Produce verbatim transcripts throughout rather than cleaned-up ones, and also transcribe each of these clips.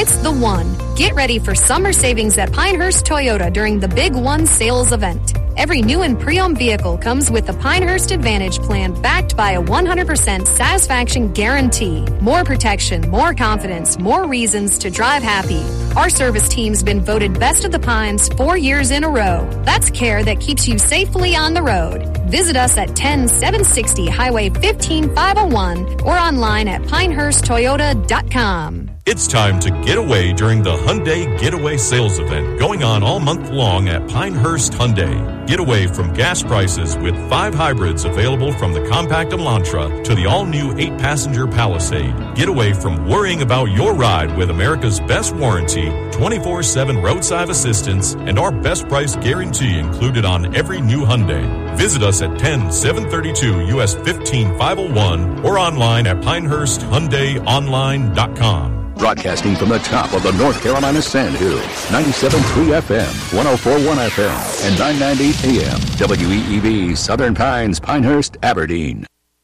it's the one. Get ready for summer savings at Pinehurst Toyota during the Big One sales event. Every new and pre-owned vehicle comes with the Pinehurst Advantage plan backed by a one hundred percent satisfaction guarantee. More protection, more confidence, more reasons to drive happy. Our service team's been voted Best of the Pines four years in a row. That's care that keeps you safely on the road. Visit us at ten seven sixty Highway fifteen five oh one or online at pinehurst toyota dot com. It's time to get away during the Hyundai Getaway Sales Event going on all month long at Pinehurst Hyundai. Get away from gas prices with five hybrids available from the compact Elantra to the all-new eight-passenger Palisade. Get away from worrying about your ride with America's best warranty, twenty-four seven roadside assistance, and our best price guarantee included on every new Hyundai. Visit us at ten seven thirty-two U S fifteen five oh one or online at pinehurst hyundai online dot com. Broadcasting from the top of the North Carolina Sandhills, ninety-seven point three F M, one oh four point one F M, and nine ninety A M, W E E V, Southern Pines, Pinehurst, Aberdeen.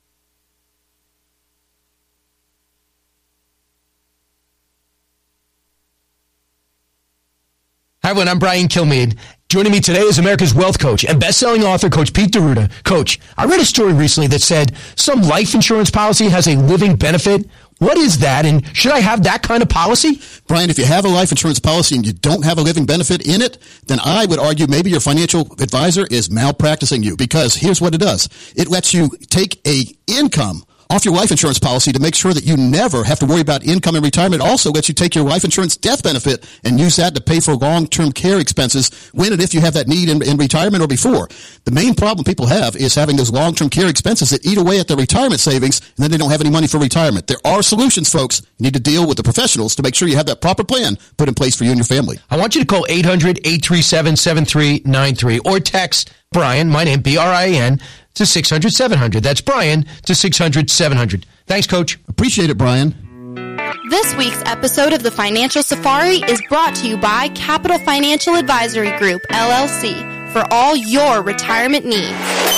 Hi, everyone. I'm Brian Kilmeade. Joining me today is America's Wealth Coach and best-selling author, Coach Pete D'Arruda. Coach, I read a story recently that said some life insurance policy has a living benefit. What is that, and should I have that kind of policy? Brian, if you have a life insurance policy and you don't have a living benefit in it, then I would argue maybe your financial advisor is malpracticing you, because here's what it does. It lets you take a income off your life insurance policy to make sure that you never have to worry about income in retirement. It also lets you take your life insurance death benefit and use that to pay for long-term care expenses when and if you have that need in, in retirement or before. The main problem people have is having those long-term care expenses that eat away at their retirement savings, and then they don't have any money for retirement. There are solutions, folks. You need to deal with the professionals to make sure you have that proper plan put in place for you and your family. I want you to call eight hundred, eight three seven, seven three nine three or text Brian, my name, B R I N, to six hundred, seven hundred. That's Brian to six hundred, seven hundred. Thanks, Coach. Appreciate it, Brian. This week's episode of the Financial Safari is brought to you by Capital Financial Advisory Group, L L C, for all your retirement needs.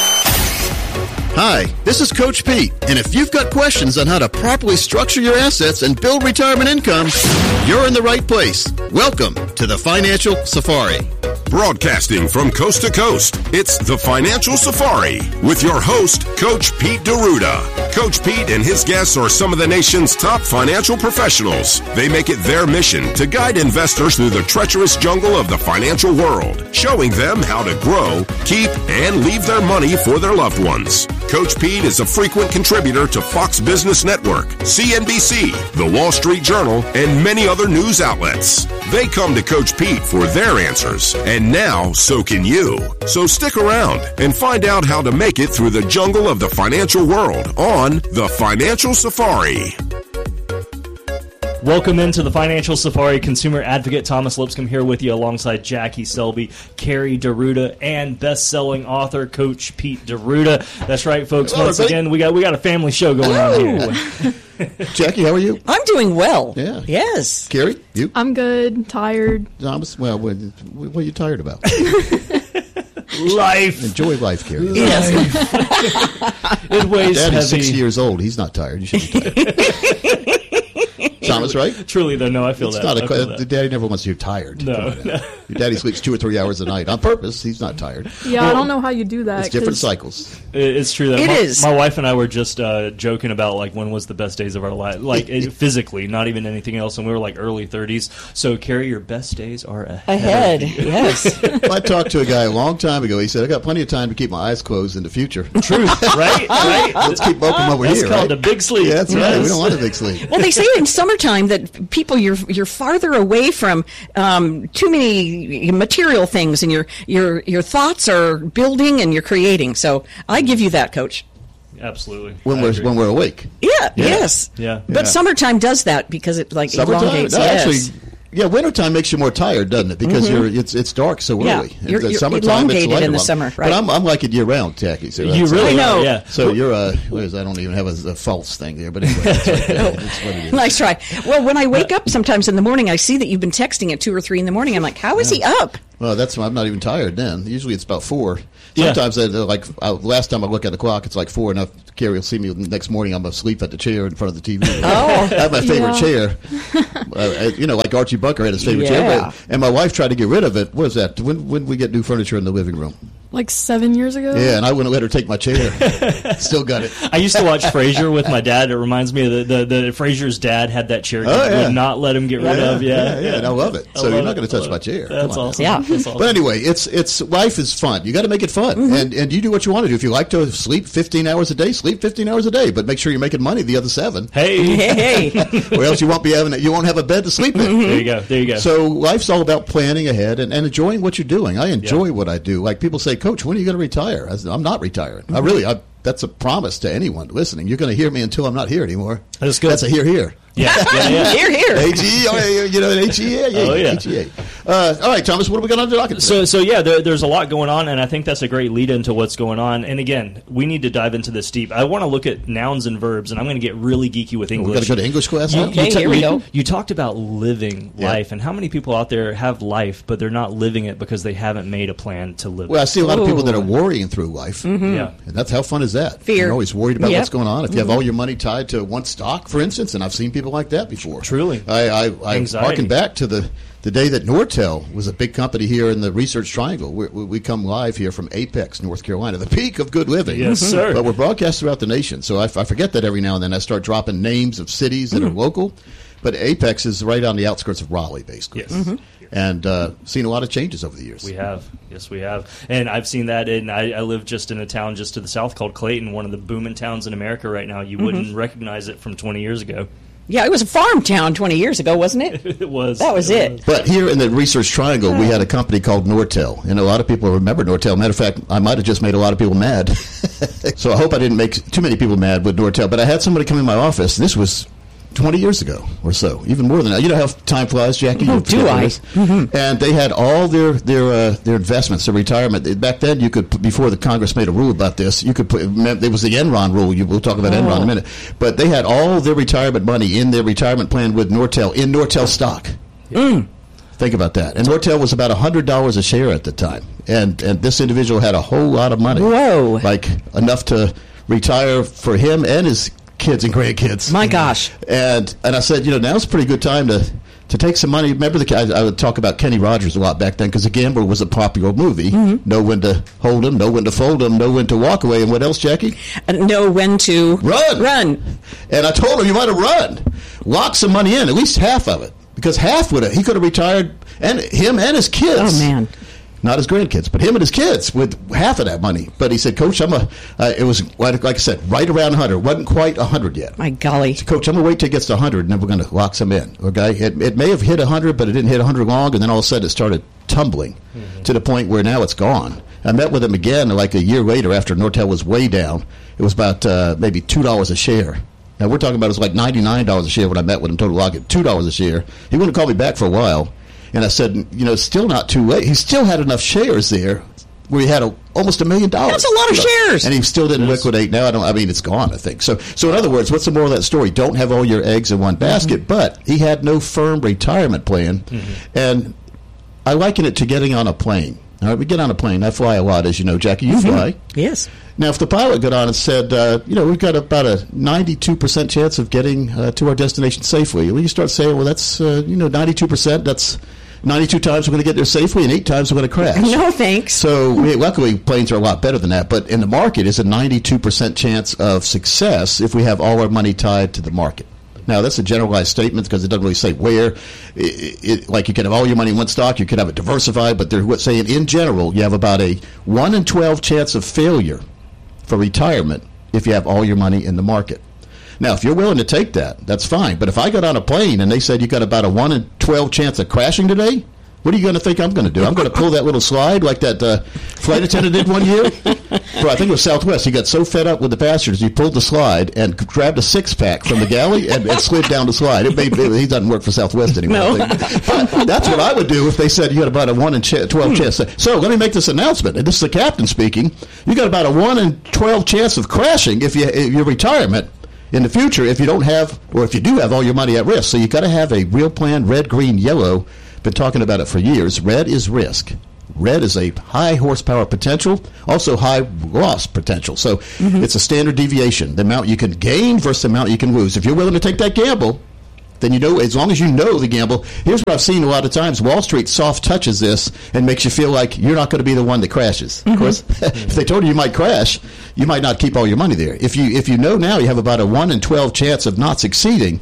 Hi, this is Coach Pete, and if you've got questions on how to properly structure your assets and build retirement income, you're in the right place. Welcome to the Financial Safari. Broadcasting from coast to coast, it's the Financial Safari with your host, Coach Pete D'Arruda. Coach Pete and his guests are some of the nation's top financial professionals. They make it their mission to guide investors through the treacherous jungle of the financial world, showing them how to grow, keep, and leave their money for their loved ones. Coach Pete is a frequent contributor to Fox Business Network, C N B C, The Wall Street Journal, and many other news outlets. They come to Coach Pete for their answers, and now so can you. So stick around and find out how to make it through the jungle of the financial world on The Financial Safari. Welcome into the Financial Safari. Consumer advocate Thomas Lipscomb here with you alongside Jackie Selby, Carrie D'Arruda, and best-selling author Coach Pete D'Arruda. That's right, folks. Hello, Once everybody. again, we got we got a family show going Oh. on here. Jackie, how are you? I'm doing well. Yeah. Yes. Carrie, you? I'm good, tired. Thomas, well, what, what are you tired about? Life. Enjoy life, Carrie. Yes. It weighs Daddy's heavy. sixty years old. He's not tired. You should be tired. Thomas, right? Truly, though, no, I feel It's that. not I feel a, that. the daddy never wants you tired. No, Come on now. no. Your daddy sleeps two or three hours a night on purpose. He's not tired. Yeah, I don't know how you do that. It's different 'cause cycles. It- It's true that It my, is. my wife and I were just uh, joking about like when was the best days of our life, like it, physically, not even anything else, and we were like early thirties. So, Carrie, your best days are ahead. Ahead. of you. Yes. I talked to a guy a long time ago. He said, I got plenty of time to keep my eyes closed in the future. Truth, right? Right. Let's keep open over That's here. called right? a big sleep. Yeah, that's right. Yes. We don't want a big sleep. Well, they say in summertime that people you're you're farther away from um, too many material things, and your your your thoughts are building and you're creating. So I give you that, Coach. Absolutely. When I we're agree. when we're awake. Yeah. Yes. Yeah. But Yeah. summertime does that because it like Summertime, elongates. no, Yes. actually, yeah, wintertime makes you more tired, doesn't it? Because you're it's it's dark so Yeah, early. you're- And you're summertime, it's elongated lighter in the one. summer, right. But I'm I'm like it year round, Jackie. So You that's- really I know. are, yeah. So you're uh, what is, I don't even have a, a false thing there, but anyway, that's, right. That's what it is. Nice try. Well, when I wake up sometimes in the morning, I see that you've been texting at two or three in the morning. I'm like, how is he up? Well, that's I'm not even tired then. Usually it's about four. Yeah. Sometimes I, like uh, last time I look at the clock, it's like four, and I've Carrie will see me the next morning. I'm asleep at the chair in front of the T V. Oh. I have my favorite Yeah. chair. Uh, you know, like Archie Bunker had his favorite Yeah. chair. But, and my wife tried to get rid of it. What was that? When when did we get new furniture in the living room? Like seven years ago? Yeah, and I wouldn't let her take my chair. Still got it. I used to watch Frasier with my dad. It reminds me of the, the, the Frasier's dad had that chair. Oh, yeah. Would not let him get rid of. Yeah, yeah, yeah, and I love it. I So you're love not it. going to I touch love my it. chair. That's Come on. awesome. Yeah. That's awesome. But anyway, it's it's life is fun. You got to make it fun, Mm-hmm. and and you do what you want to do. If you like to sleep fifteen hours a day, sleep fifteen hours a day. But make sure you're making money the other seven, Hey, Hey, hey. or else you won't be having you won't have a bed to sleep in. there you go. There you go. So life's all about planning ahead and, and enjoying what you're doing. I enjoy Yeah. what I do. Like people say, Coach, when are you going to retire? I said, I'm not retiring. I really, I, that's a promise to anyone listening. You're going to hear me until I'm not here anymore. That's good. That's a hear, hear. yeah, yeah, yeah. Here, here. H E, oh, yeah, you know, H E A. Oh, yeah. H E A. Uh, all right, Thomas, what are we going to talk about? So, so yeah, there, there's a lot going on, and I think that's a great lead into what's going on. And again, we need to dive into this deep. I want to look at nouns and verbs, and I'm going to get really geeky with We're English. going to go to English class now? Okay, You ta- here we you- go. You talked about living Yeah. life, and how many people out there have life, but they're not living it because they haven't made a plan to live Well, I it. see a lot of people that are Ooh. worrying through life. Yeah. And that's how fun is that? Fear. You're always worried about Yep. what's going on. If you have all your money tied to one stock, for instance, and I've seen people like that before. Truly. I, I, I Anxiety. harken back to the, the day that Nortel was a big company here in the Research Triangle. We, we, we come live here from Apex, North Carolina, the peak of good living. Yes, sir. But we're broadcast throughout the nation. So I, I forget that every now and then. I start dropping names of cities that are local. But Apex is right on the outskirts of Raleigh, basically. Yes. And uh, seen a lot of changes over the years. We have. Yes, we have. And I've seen that, and I, I live just in a town just to the south called Clayton, one of the booming towns in America right now. You wouldn't recognize it from twenty years ago. Yeah, it was a farm town twenty years ago, wasn't it? It was. That was it. But here in the Research Triangle, we had a company called Nortel, and a lot of people remember Nortel. Matter of fact, I might have just made a lot of people mad. So I hope I didn't make too many people mad with Nortel. But I had somebody come in my office. This was twenty years ago or so, even more than that. You know how time flies, Jackie? Oh, You do forget I? this. And they had all their their uh, their investments, their retirement. Back then, you could, before the Congress made a rule about this, you could put, there was the Enron rule. You, we'll talk about Enron in a minute. But they had all their retirement money in their retirement plan with Nortel, in Nortel stock. Mm. Think about that. And Nortel was about one hundred dollars a share at the time. And and this individual had a whole lot of money. Whoa. Like enough to retire for him and his kids and grandkids. My gosh. And and I said, you know, now's a pretty good time to, to take some money. Remember, the I, I would talk about Kenny Rogers a lot back then because The Gambler was a popular movie. Mm-hmm. Know when to hold him, know when to fold him, know when to walk away. And what else, Jackie? And know when to Run. Run. And I told him, you might have run. Lock some money in, at least half of it. Because half would have, he could have retired, and him and his kids. Oh, man. Not his grandkids, but him and his kids with half of that money. But he said, Coach, I'm a, uh, it was, like, like I said, right around one hundred. Wasn't quite one hundred yet. My golly. Coach, I'm going to wait till it gets to one hundred, and then we're going to lock some in. Okay? It, it may have hit one hundred, but it didn't hit one hundred long, and then all of a sudden it started tumbling mm-hmm. to the point where now it's gone. I met with him again like a year later after Nortel was way down. It was about uh, maybe two dollars a share. Now, we're talking about it was like ninety-nine dollars a share when I met with him, total lock it, two dollars a share. He wouldn't call me back for a while. And I said, you know, it's still not too late. He still had enough shares there where he had a, almost a million dollars. That's a lot of shares. And he still didn't liquidate. Now, I don't. I mean, it's gone, I think. So, so in other words, what's the moral of that story? Don't have all your eggs in one basket. Mm-hmm. But he had no firm retirement plan. Mm-hmm. And I liken it to getting on a plane. All right, we get on a plane. I fly a lot, as you know, Jackie. You mm-hmm. fly. Yes. Now, if the pilot got on and said, uh, you know, we've got about a ninety-two percent chance of getting uh, to our destination safely, well, you start saying, well, that's, uh, you know, ninety-two percent, that's ninety-two times we're going to get there safely and eight times we're going to crash. No, thanks. So, we, luckily, planes are a lot better than that. But in the market, it's a ninety-two percent chance of success if we have all our money tied to the market. Now, that's a generalized statement because it doesn't really say where. It, it, like, you can have all your money in one stock, you can have it diversified, but they're saying in general, you have about a one in twelve chance of failure for retirement if you have all your money in the market. Now, if you're willing to take that, that's fine. But if I got on a plane and they said you got about a one in twelve chance of crashing today, what are you going to think I'm going to do? I'm going to pull that little slide like that uh, flight attendant did one year? For, I think it was Southwest. He got so fed up with the passengers, he pulled the slide and grabbed a six-pack from the galley and, and slid down the slide. It made, he doesn't work for Southwest anymore. No. But that's what I would do if they said you got about a one in twelve chance. So let me make this announcement. And this is the captain speaking. You got about a one in twelve chance of crashing if you if your retirement in the future if you don't have, or if you do have all your money at risk. So you got to have a real plan, red, green, yellow. Been talking about it for years. Red is risk. Red is a high horsepower potential, also high loss potential. So mm-hmm. it's a standard deviation, the amount you can gain versus the amount you can lose. If you're willing to take that gamble, then you know, as long as you know the gamble. Here's what I've seen a lot of times. Wall Street soft touches this and makes you feel like you're not going to be the one that crashes. Mm-hmm. Of course, if they told you you might crash, you might not keep all your money there. If you if you know now you have about a one in twelve chance of not succeeding,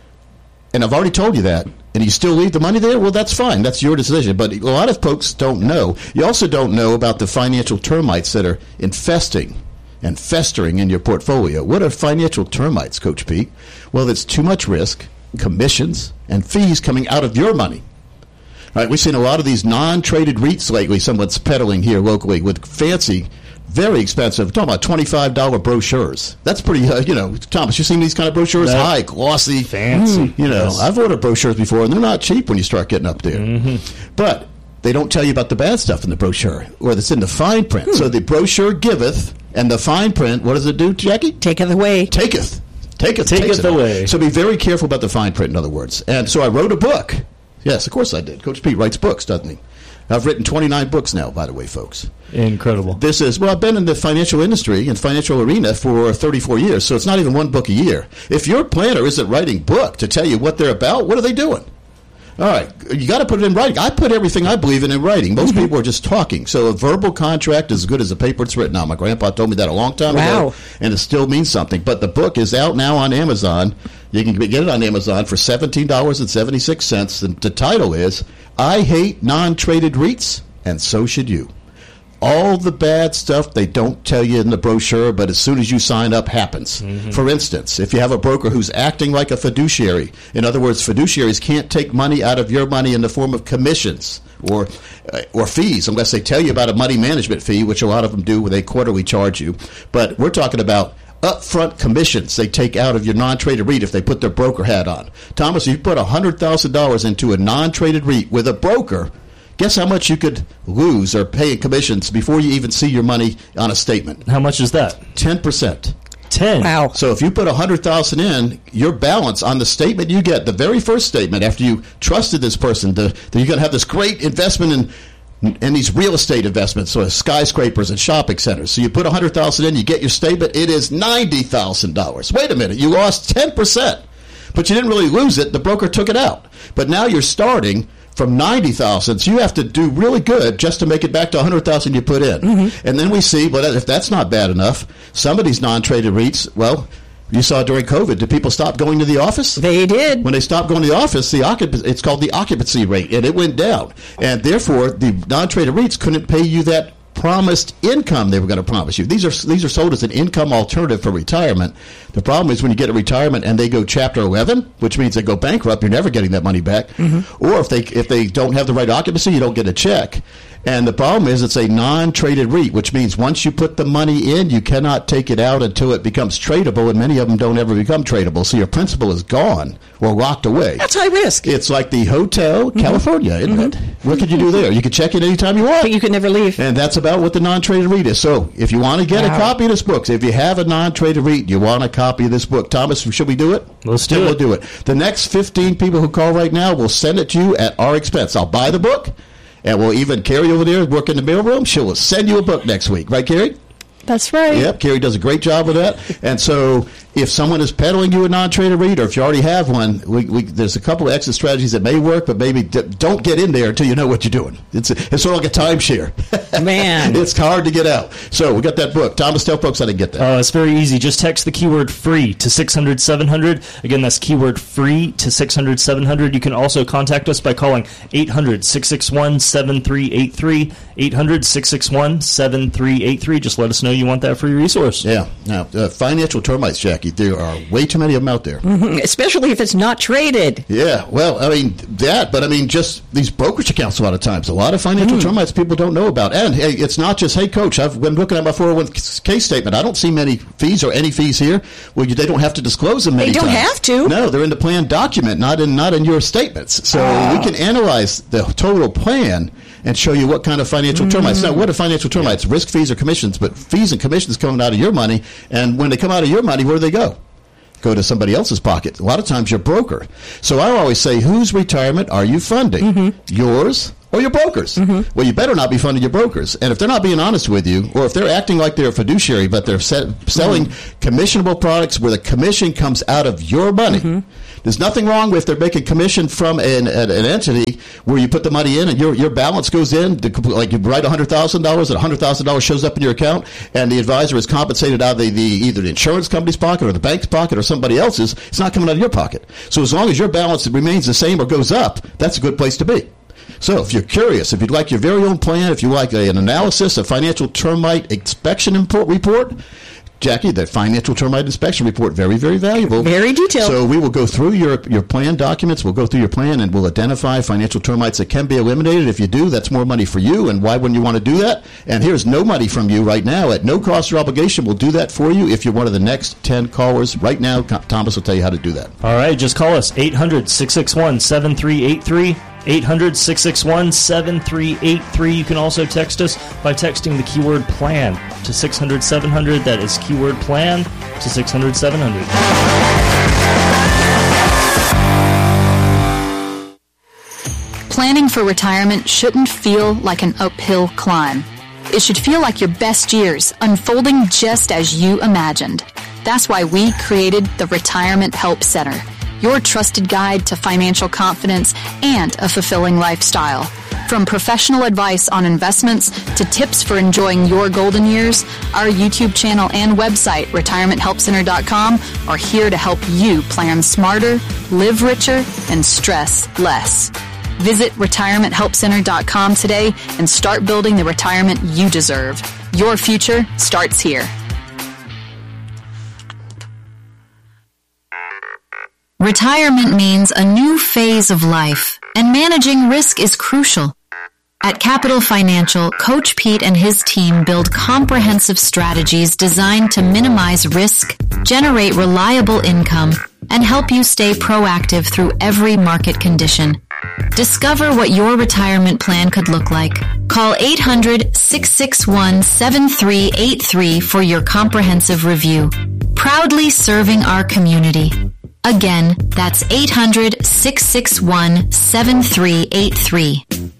and I've already told you that, and you still leave the money there, well, that's fine. That's your decision. But a lot of folks don't know. You also don't know about the financial termites that are infesting and festering in your portfolio. What are financial termites, Coach Pete? Well, it's too much risk, commissions, and fees coming out of your money. All right, we've seen a lot of these non-traded REITs lately, someone's peddling here locally with fancy, very expensive, I'm talking about twenty-five dollars brochures. That's pretty, uh, you know, Thomas, you've seen these kind of brochures? That High, glossy. Fancy. You know, yes. I've ordered brochures before, and they're not cheap when you start getting up there. Mm-hmm. But they don't tell you about the bad stuff in the brochure, or that's in the fine print. Hmm. So the brochure giveth, and the fine print, what does it do, Jackie? Taketh away. Taketh. Taketh, Take takes it it away. So be very careful about the fine print, in other words. And so I wrote a book. Yes, of course I did. Coach Pete writes books, doesn't he? I've written twenty-nine books now, by the way, folks. Incredible. This is, well, I've been in the financial industry and financial arena for thirty-four years, so it's not even one book a year. If your planner isn't writing book to tell you what they're about, what are they doing? All right, you got to put it in writing. I put everything I believe in in writing. Most mm-hmm. people are just talking. So a verbal contract is as good as a paper it's written on. My grandpa told me that a long time wow. ago, and it still means something. But the book is out now on Amazon. You can get it on Amazon for seventeen dollars and seventy-six cents. And the title is, I Hate Non-Traded REITs, and So Should You. All the bad stuff they don't tell you in the brochure, but as soon as you sign up, happens. Mm-hmm. For instance, if you have a broker who's acting like a fiduciary, in other words, fiduciaries can't take money out of your money in the form of commissions or uh, or fees, unless they tell you about a money management fee, which a lot of them do, where they quarterly charge you. But we're talking about upfront commissions they take out of your non-traded REIT if they put their broker hat on. Thomas, if you put one hundred thousand dollars into a non-traded REIT with a broker, guess how much you could lose or pay in commissions before you even see your money on a statement? How much is that? ten percent. ten. Wow. So if you put one hundred thousand dollars in, your balance on the statement you get, the very first statement after you trusted this person, to, that you're going to have this great investment in and these real estate investments, so skyscrapers and shopping centers. So you put one hundred thousand dollars in, you get your statement, it is ninety thousand dollars. Wait a minute, you lost ten percent. But you didn't really lose it, the broker took it out. But now you're starting from ninety thousand dollars, so you have to do really good just to make it back to one hundred thousand dollars you put in. Mm-hmm. And then we see, well, if that's not bad enough, some of these non-traded REITs, well, you saw during COVID, did people stop going to the office? They did. When they stopped going to the office, the occup- it's called the occupancy rate, and it went down. And therefore, the non-traded REITs couldn't pay you that promised income they were going to promise you. These are these are sold as an income alternative for retirement. The problem is when you get a retirement and they go Chapter eleven, which means they go bankrupt, you're never getting that money back. Mm-hmm. Or if they if they don't have the right occupancy, you don't get a check. And the problem is it's a non-traded REIT, which means once you put the money in, you cannot take it out until it becomes tradable, and many of them don't ever become tradable. So your principal is gone or locked away. That's high risk. It's like the Hotel Mm-hmm. California, isn't Mm-hmm. it? What could you do there? You could check in anytime you want. But you can never leave. And that's about what the non-traded REIT is. So if you want to get Wow. a copy of this book, if you have a non-traded REIT, you want a copy of this book. Thomas, should we do it? Let's do Then it. We'll do it. The next fifteen people who call right now, we'll send it to you at our expense. I'll buy the book, and we'll even Carrie over there work in the mailroom. She will send you a book next week. Right, Carrie? That's right. Yep, Carrie does a great job with that. And so if someone is peddling you a non-traded REIT, or if you already have one, we, we, there's a couple of exit strategies that may work, but maybe d- don't get in there until you know what you're doing. It's, a, it's sort of like a timeshare. Man. It's hard to get out. So we got that book. Thomas, tell folks how to get that. Uh, it's very easy. Just text the keyword free to six hundred seven hundred. Again, that's keyword free to six hundred seven hundred. You can also contact us by calling eight hundred, six six one, seven three eight three. eight hundred, six six one, seven three eight three. Just let us know you want that free resource. Yeah. Now, uh, financial termites, Jackie, there are way too many of them out there. Mhm. Especially if it's not traded. Yeah, well, I mean, that, but I mean, just these brokerage accounts a lot of times. A lot of financial mm. termites people don't know about. And, hey, it's not just, hey, Coach, I've been looking at my four oh one k statement. I don't see many fees or any fees here. Well, you, they don't have to disclose them many They don't times. have to. No, they're in the plan document, not in not in your statements. So Oh. we can analyze the total plan and show you what kind of financial termites. Now, what are financial termites? Risk fees or commissions, but fees and commissions coming out of your money. And when they come out of your money, where do they go? go to somebody else's pocket. A lot of times your broker. So I always say, whose retirement are you funding? Mm-hmm. Yours or your brokers? Mm-hmm. Well, you better not be funding your brokers. And if they're not being honest with you, or if they're acting like they're a fiduciary, but they're set, selling mm-hmm. commissionable products where the commission comes out of your money, mm-hmm. there's nothing wrong with they're making commission from an, an, an entity where you put the money in and your your balance goes in, like you write one hundred thousand dollars and one hundred thousand dollars shows up in your account, and the advisor is compensated out of the, the either the insurance company's pocket or the bank's pocket or somebody else's. It's not coming out of your pocket. So as long as your balance remains the same or goes up, that's a good place to be. So if you're curious, if you'd like your very own plan, if you like a, an analysis, a financial termite inspection import report, Jackie, the financial termite inspection report, very, very valuable. Very detailed. So we will go through your your plan documents. We'll go through your plan, and we'll identify financial termites that can be eliminated. If you do, that's more money for you, and why wouldn't you want to do that? And here's no money from you right now at no cost or obligation. We'll do that for you if you're one of the next ten callers. Right now, Thomas will tell you how to do that. All right, just call us, eight hundred, six six one, seven three eight three. eight hundred, six six one, seven three eight three. You can also text us by texting the keyword PLAN to six hundred, seven hundred. That is keyword PLAN to six hundred, seven hundred. Planning for retirement shouldn't feel like an uphill climb. It should feel like your best years, unfolding just as you imagined. That's why we created the Retirement Help Center, your trusted guide to financial confidence and a fulfilling lifestyle. From professional advice on investments to tips for enjoying your golden years, our YouTube channel and website, retirement help center dot com, are here to help you plan smarter, live richer, and stress less. Visit retirement help center dot com today and start building the retirement you deserve. Your future starts here. Retirement means a new phase of life, and managing risk is crucial. At Capital Financial, Coach Pete and his team build comprehensive strategies designed to minimize risk, generate reliable income, and help you stay proactive through every market condition. Discover what your retirement plan could look like. Call eight hundred, six six one, seven three eight three for your comprehensive review. Proudly serving our community. Again, that's eight hundred, six six one, seven three eight three.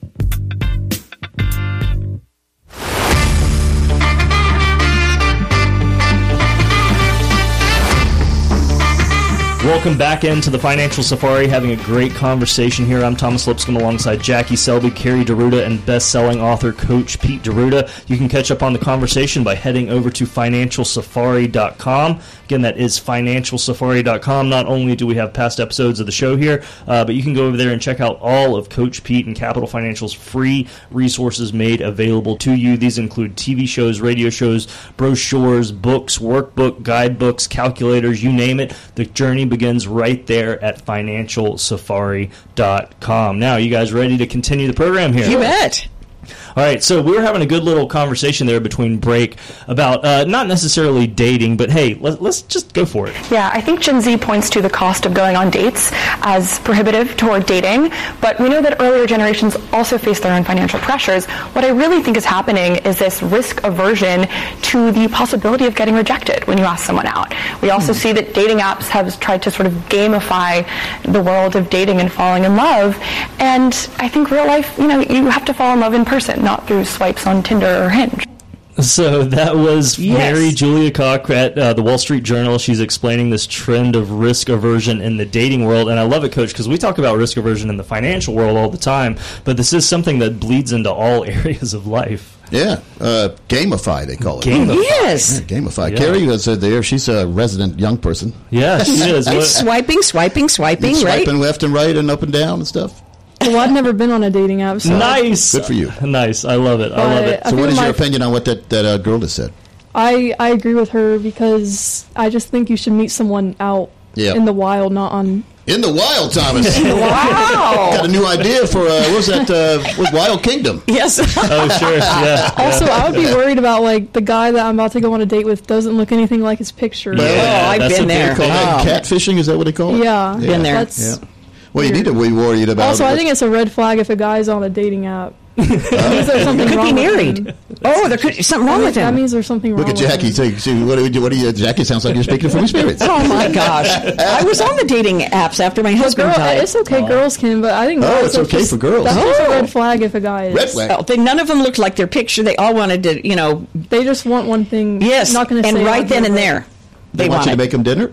Welcome back into the Financial Safari, having a great conversation here. I'm Thomas Lipscomb alongside Jackie Selby, Carrie DeRuda, and best-selling author Coach Pete DeRuda. You can catch up on the conversation by heading over to financial safari dot com. Again, that is financial safari dot com. Not only do we have past episodes of the show here, uh, but you can go over there and check out all of Coach Pete and Capital Financial's free resources made available to you. These include T V shows, radio shows, brochures, books, workbook, guidebooks, calculators, you name it. The journey begins right there at financial safari dot com. Now, you guys ready to continue the program here? You bet. All right, so we were having a good little conversation there between break about uh, not necessarily dating, but hey, let, let's just go for it. Yeah, I think Gen Z points to the cost of going on dates as prohibitive toward dating, but we know that earlier generations also face their own financial pressures. What I really think is happening is this risk aversion to the possibility of getting rejected when you ask someone out. We also mm. see that dating apps have tried to sort of gamify the world of dating and falling in love, and I think real life, you know, you have to fall in love in person, not through swipes on Tinder or Hinge. So that was yes. Mary Julia Koch at uh, the Wall Street Journal. She's explaining this trend of risk aversion in the dating world. And I love it, Coach, because we talk about risk aversion in the financial world all the time, but this is something that bleeds into all areas of life. Yeah, uh, gamify, they call it. Gamify. Yes. Yeah, gamify. Yeah. Carrie was uh, there. She's a resident young person. Yeah, she is. What- Swiping, swiping, swiping, right? Swiping left and right and up and down and stuff. Well, I've never been on a dating app. So Nice. Good for you. Nice. I love it. I But love it. I So think what is my- your opinion on what that, that uh, girl just said? I, I agree with her because I just think you should meet someone out Yeah. in the wild, not on. In the wild, Thomas. Wow. Got a new idea for, uh, what was that, uh, was Wild Kingdom. Yes. Oh, sure. Yeah. Also, yeah. I would be worried about like the guy that I'm about to go on a date with doesn't look anything like his picture. Yeah, Oh, I've that's been what they there. Call that Oh. catfishing, is that what they call it? Yeah, Been there. That's Yeah. Well, you need to be worried about Also, it. I think it's a red flag if a guy's on a dating app That means there's something Could wrong be with married. him. Oh, there could something wrong That with means- him. That means there's something wrong Look at with Jackie. him. So, so what do you, what do you, Jackie sounds like you're speaking from experience. Oh my gosh! I was on the dating apps after my But husband girl, died. it's okay, girls can, but I think Oh, guys it's are okay just- for girls. That's just a Oh. red flag if a guy is. Red flag. Oh, they, none of them looked like their picture. They all wanted to, you know, They just want one thing. yes, Not going to and say right out then here, and but- there, They, they, want you to wanted. make them dinner?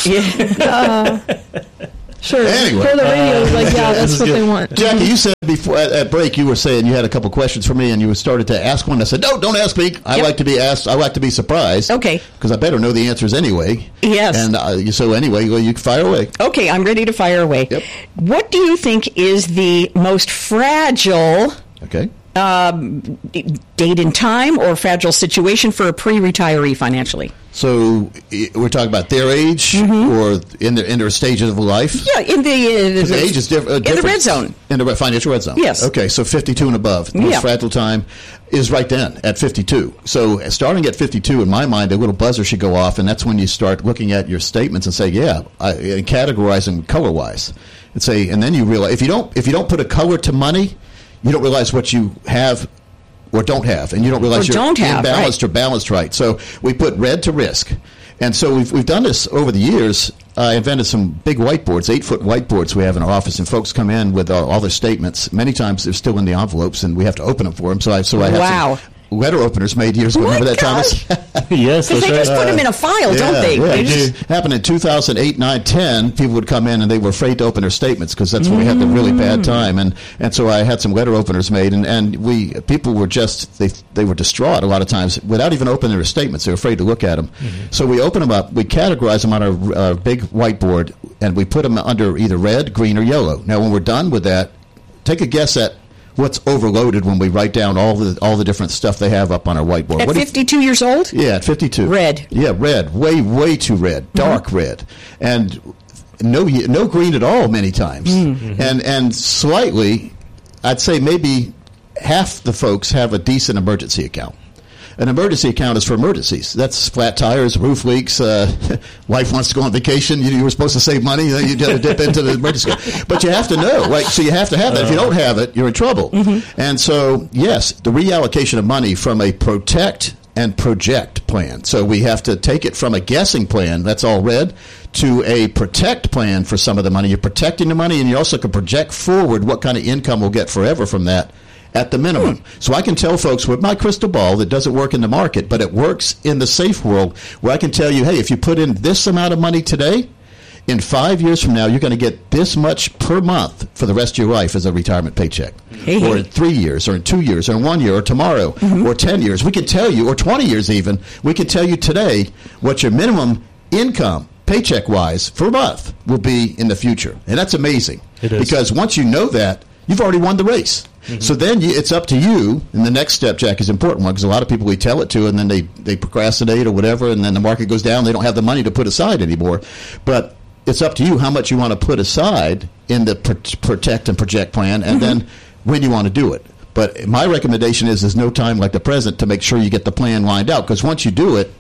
Yeah. Sure. Anyway. For the radio, like, yeah, that's what they want. Jackie, you said before at, at break, you were saying you had a couple questions for me, and you started to ask one. I said, no, don't ask me. I Yep. like to be asked. I like to be surprised. Okay. Because I better know the answers anyway. Yes. And uh, so anyway, well, you can fire away. Okay, I'm ready to fire away. Yep. What do you think is the most fragile Okay. um, date in time or fragile situation for a pre-retiree financially? So i- we're talking about their age or in their in their stages of life. Yeah, in the, uh, The age is diff- uh, in different. the red zone. In the re- financial red zone. Yes. Okay, so fifty-two and above. The most Yeah. fragile time is right then at fifty-two. So starting at fifty-two, in my mind, a little buzzer should go off, and that's when you start looking at your statements and say, yeah, I, and categorize them color-wise. And say, and then you realize, if you don't if you don't put a color to money, you don't realize what you have or don't have, and you don't realize Or you're don't have, imbalanced or balanced right. So we put red to risk. And so we've, we've done this over the years. I invented some big whiteboards, eight-foot whiteboards we have in our office, and folks come in with uh, all their statements. Many times they're still in the envelopes, and we have to open them for them. So I, so I have Wow. some letter openers made years ago. Oh my Remember that, gosh. Thomas? Yes, Because that's they right. just put them in a file, Yeah, don't they? yeah. They It just- happened in two thousand eight, nine, ten. People would come in and they were afraid to open their statements because that's when we had the really bad time. And, and so I had some letter openers made, and, and we people were just they they were distraught a lot of times without even opening their statements. They were afraid to look at them. So we open them up, we categorize them on our uh, big whiteboard, and we put them under either red, green, or yellow. Now, when we're done with that, take a guess at what's overloaded when we write down all the all the different stuff they have up on our whiteboard. At What do you- fifty-two years old? yeah, at fifty-two. Red. Yeah, red. Way, way too red. Dark red. And no no green at all many times. And and slightly, I'd say maybe half the folks have a decent emergency account. An emergency account is for emergencies. That's flat tires, roof leaks, uh, wife wants to go on vacation. You, you were supposed to save money. You got to dip into the emergency account. But you have to know, right? So you have to have that. If you don't have it, you're in trouble. And so, yes, the reallocation of money from a protect and project plan. So we have to take it from a guessing plan, that's all red, to a protect plan for some of the money. You're protecting the money, and you also can project forward what kind of income we'll get forever from that at the minimum. So I can tell folks with my crystal ball that doesn't work in the market, but it works in the safe world, where I can tell you, hey, if you put in this amount of money today, in five years from now, you're going to get this much per month for the rest of your life as a retirement paycheck. Hey, or hey. in three years, or in two years, or in one year, or tomorrow, or ten years. We can tell you, or twenty years even, we can tell you today what your minimum income, paycheck-wise, per month will be in the future. And that's amazing. It is. Because once you know that, you've already won the race. So then you, it's up to you, and the next step, Jack, is an important one, because a lot of people we tell it to, and then they, they procrastinate or whatever, and then the market goes down, they don't have the money to put aside anymore. But it's up to you how much you want to put aside in the pr- protect and project plan, and then when you want to do it. But my recommendation is there's no time like the present to make sure you get the plan lined out, because once you do it,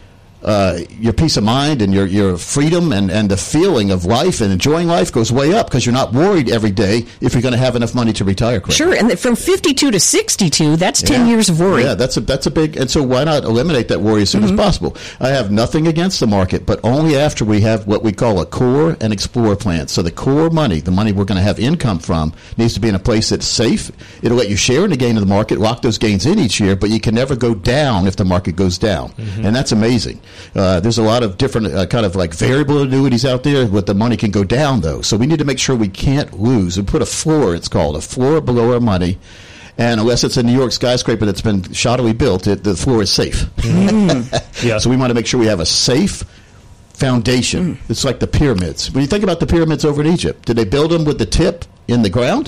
uh, your peace of mind and your, your freedom and, and the feeling of life and enjoying life goes way up, because you're not worried every day if you're going to have enough money to retire quick. Sure, and from fifty-two to sixty-two, that's ten Yeah. years of worry. Yeah, that's a that's a big, and so why not eliminate that worry as soon as possible? I have nothing against the market, but only after we have what we call a core and explore plan. So the core money, the money we're going to have income from, needs to be in a place that's safe. It'll let you share in the gain of the market, lock those gains in each year, but you can never go down if the market goes down, and that's amazing. Uh, there's a lot of different uh, kind of like variable annuities out there, but the money can go down though. So we need to make sure we can't lose. We put a floor, it's called a floor below our money. And unless it's a New York skyscraper that's been shoddily built, it, the floor is safe. Yeah. So we want to make sure we have a safe foundation. It's like the pyramids. When you think about the pyramids over in Egypt, did they build them with the tip in the ground?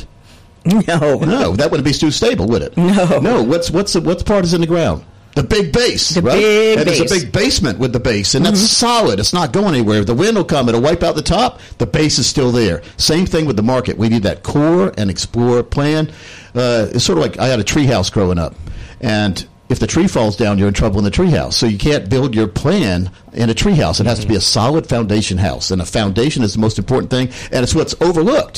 No. No, that wouldn't be too stable, would it? No. No. What's what's the, what part is in the ground? The big base, The right? big and base. there's a big basement with the base, and that's solid. It's not going anywhere. The wind will come; it'll wipe out the top. The base is still there. Same thing with the market. We need that core and explore plan. Uh, it's sort of like I had a tree house growing up, and if the tree falls down, you're in trouble in the tree house. So you can't build your plan in a tree house. It has to be a solid foundation house, and a foundation is the most important thing, and it's what's overlooked.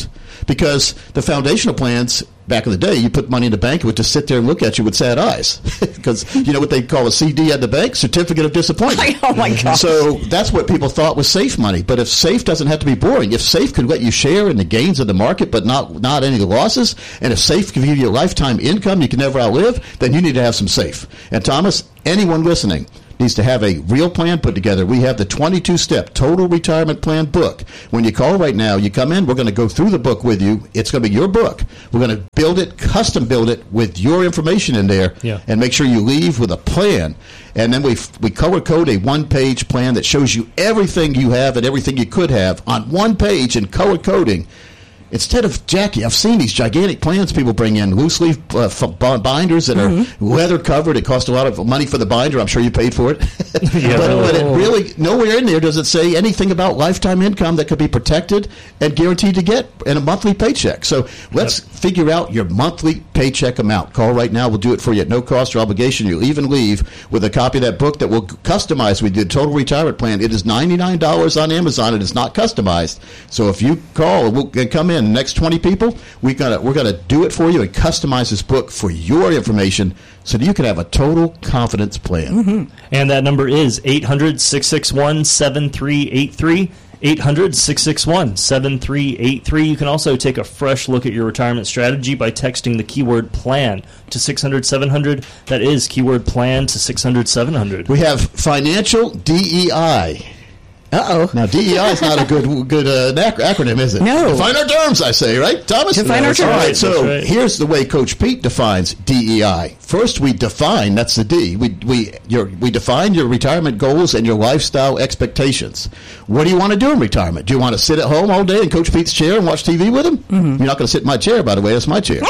because the foundational plans, back in the day, you put money in the bank, it would just sit there and look at you with sad eyes. Because you know what they call a C D at the bank? Certificate of Disappointment. Oh, my God. So that's what people thought was safe money. But if safe doesn't have to be boring, if safe could let you share in the gains of the market but not, not any losses, and if safe can give you a lifetime income you can never outlive, then you need to have some safe. And Thomas, anyone listening needs to have a real plan put together. We have the twenty-two step Total Retirement Plan book. When you call right now, you come in, we're going to go through the book with you. It's going to be your book. We're going to build it, custom build it with your information in there, yeah. and make sure you leave with a plan. And then we we color code a one-page plan that shows you everything you have and everything you could have on one page in color coding. Instead of, Jackie, I've seen these gigantic plans people bring in, loose leaf uh, binders that are mm-hmm. leather covered. It costs a lot of money for the binder. I'm sure you paid for it. yeah, but, really. but it really, nowhere in there does it say anything about lifetime income that could be protected and guaranteed to get in a monthly paycheck. So let's yep. figure out your monthly paycheck amount. Call right now. We'll do it for you at no cost or obligation. You'll even leave with a copy of that book that we'll customize with your Total Retirement Plan. It is ninety-nine dollars on Amazon. It is not customized. So if you call, we'll come in. The next twenty people, we gotta, we're going to do it for you and customize this book for your information so that you can have a total confidence plan. Mm-hmm. And that number is eight hundred, six six one, seven three eight three. eight hundred, six six one, seven three eight three. You can also take a fresh look at your retirement strategy by texting the keyword PLAN to six hundred, seven hundred. That is keyword PLAN to six hundred, seven hundred. We have financial D E I. Uh-oh. Now, D E I is not a good good uh, acronym, is it? No. Define our terms, I say, right, Thomas? Define no, our terms. All right, so right. here's the way Coach Pete defines D E I. First, we define, that's the D, we we your, we define your retirement goals and your lifestyle expectations. What do you want to do in retirement? Do you want to sit at home all day in Coach Pete's chair and watch T V with him? Mm-hmm. You're not going to sit in my chair, by the way. That's my chair.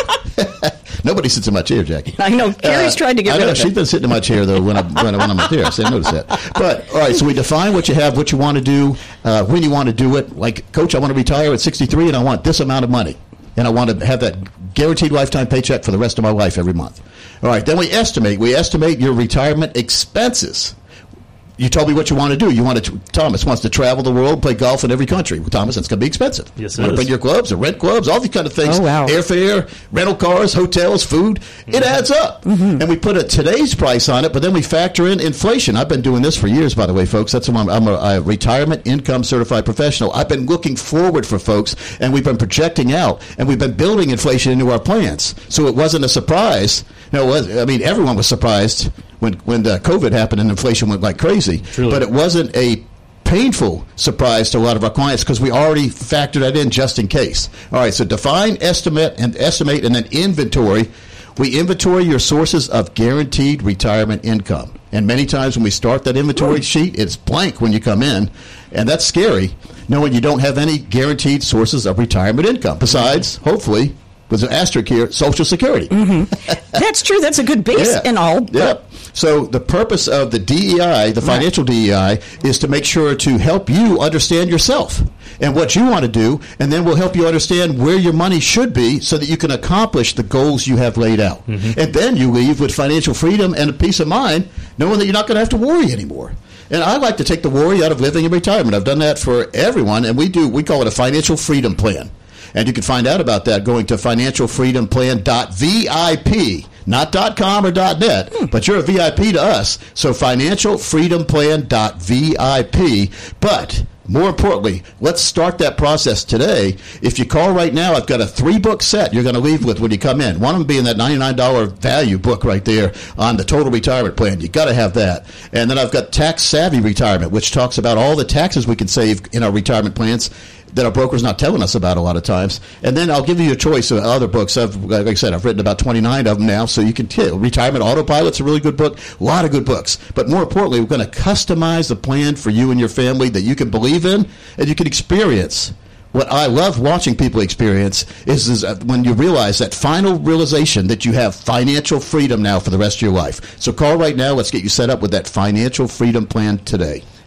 Nobody sits in my chair, Jackie. I know. Carrie's uh, tried to get I rid know, of it. She's been sitting in my chair, though, when, I, when, I, when I'm up there. So I notice that. But, all right, so we define what you have, what you want to do, uh, when you want to do it. Like, Coach, I want to retire at sixty-three, and I want this amount of money. And I want to have that guaranteed lifetime paycheck for the rest of my life every month. All right, then we estimate. We estimate your retirement expenses. You told me what you want to do. You want to, Thomas wants to travel the world, play golf in every country. Well, Thomas, it's going to be expensive. Yes, you it want to is. bring your clubs or rent clubs, all these kind of things. Oh, wow. Airfare, rental cars, hotels, food. Mm-hmm. It adds up. Mm-hmm. And we put a today's price on it, but then we factor in inflation. I've been doing this for years, by the way, folks. That's why I'm, I'm a, a retirement income certified professional. I've been looking forward for folks, and we've been projecting out, and we've been building inflation into our plans. So it wasn't a surprise. No, it was, I mean, everyone was surprised when when the COVID happened and inflation went like crazy. Truly. But it wasn't a painful surprise to a lot of our clients because we already factored that in just in case. All right, so define, estimate, and estimate, and then inventory. We inventory your sources of guaranteed retirement income. And many times when we start that inventory sheet, it's blank when you come in. And that's scary, knowing you don't have any guaranteed sources of retirement income. Besides, hopefully, with an asterisk here, Social Security. Mm-hmm. That's true. That's a good base yeah. and all. Yeah. So the purpose of the D E I, the financial right. D E I, is to make sure to help you understand yourself and what you want to do, and then we'll help you understand where your money should be so that you can accomplish the goals you have laid out. Mm-hmm. And then you leave with financial freedom and a peace of mind, knowing that you're not going to have to worry anymore. And I like to take the worry out of living in retirement. I've done that for everyone, and we do. We call it a financial freedom plan. And you can find out about that going to financial freedom plan dot V I P, not .com or .net, hmm. but you're a V I P to us. So financial freedom plan dot V I P. But more importantly, let's start that process today. If you call right now, I've got a three-book set you're going to leave with when you come in. One of them being that ninety-nine dollars value book right there on the Total Retirement Plan. You've got to have that. And then I've got Tax Savvy Retirement, which talks about all the taxes we can save in our retirement plans that our broker's not telling us about a lot of times. And then I'll give you a choice of other books. I've, like I said, I've written about twenty-nine of them now, so you can tell. Retirement Autopilot's a really good book. A lot of good books. But more importantly, we're going to customize the plan for you and your family that you can believe in and you can experience. What I love watching people experience is, is when you realize that final realization that you have financial freedom now for the rest of your life. So call right now. Let's get you set up with that financial freedom plan today.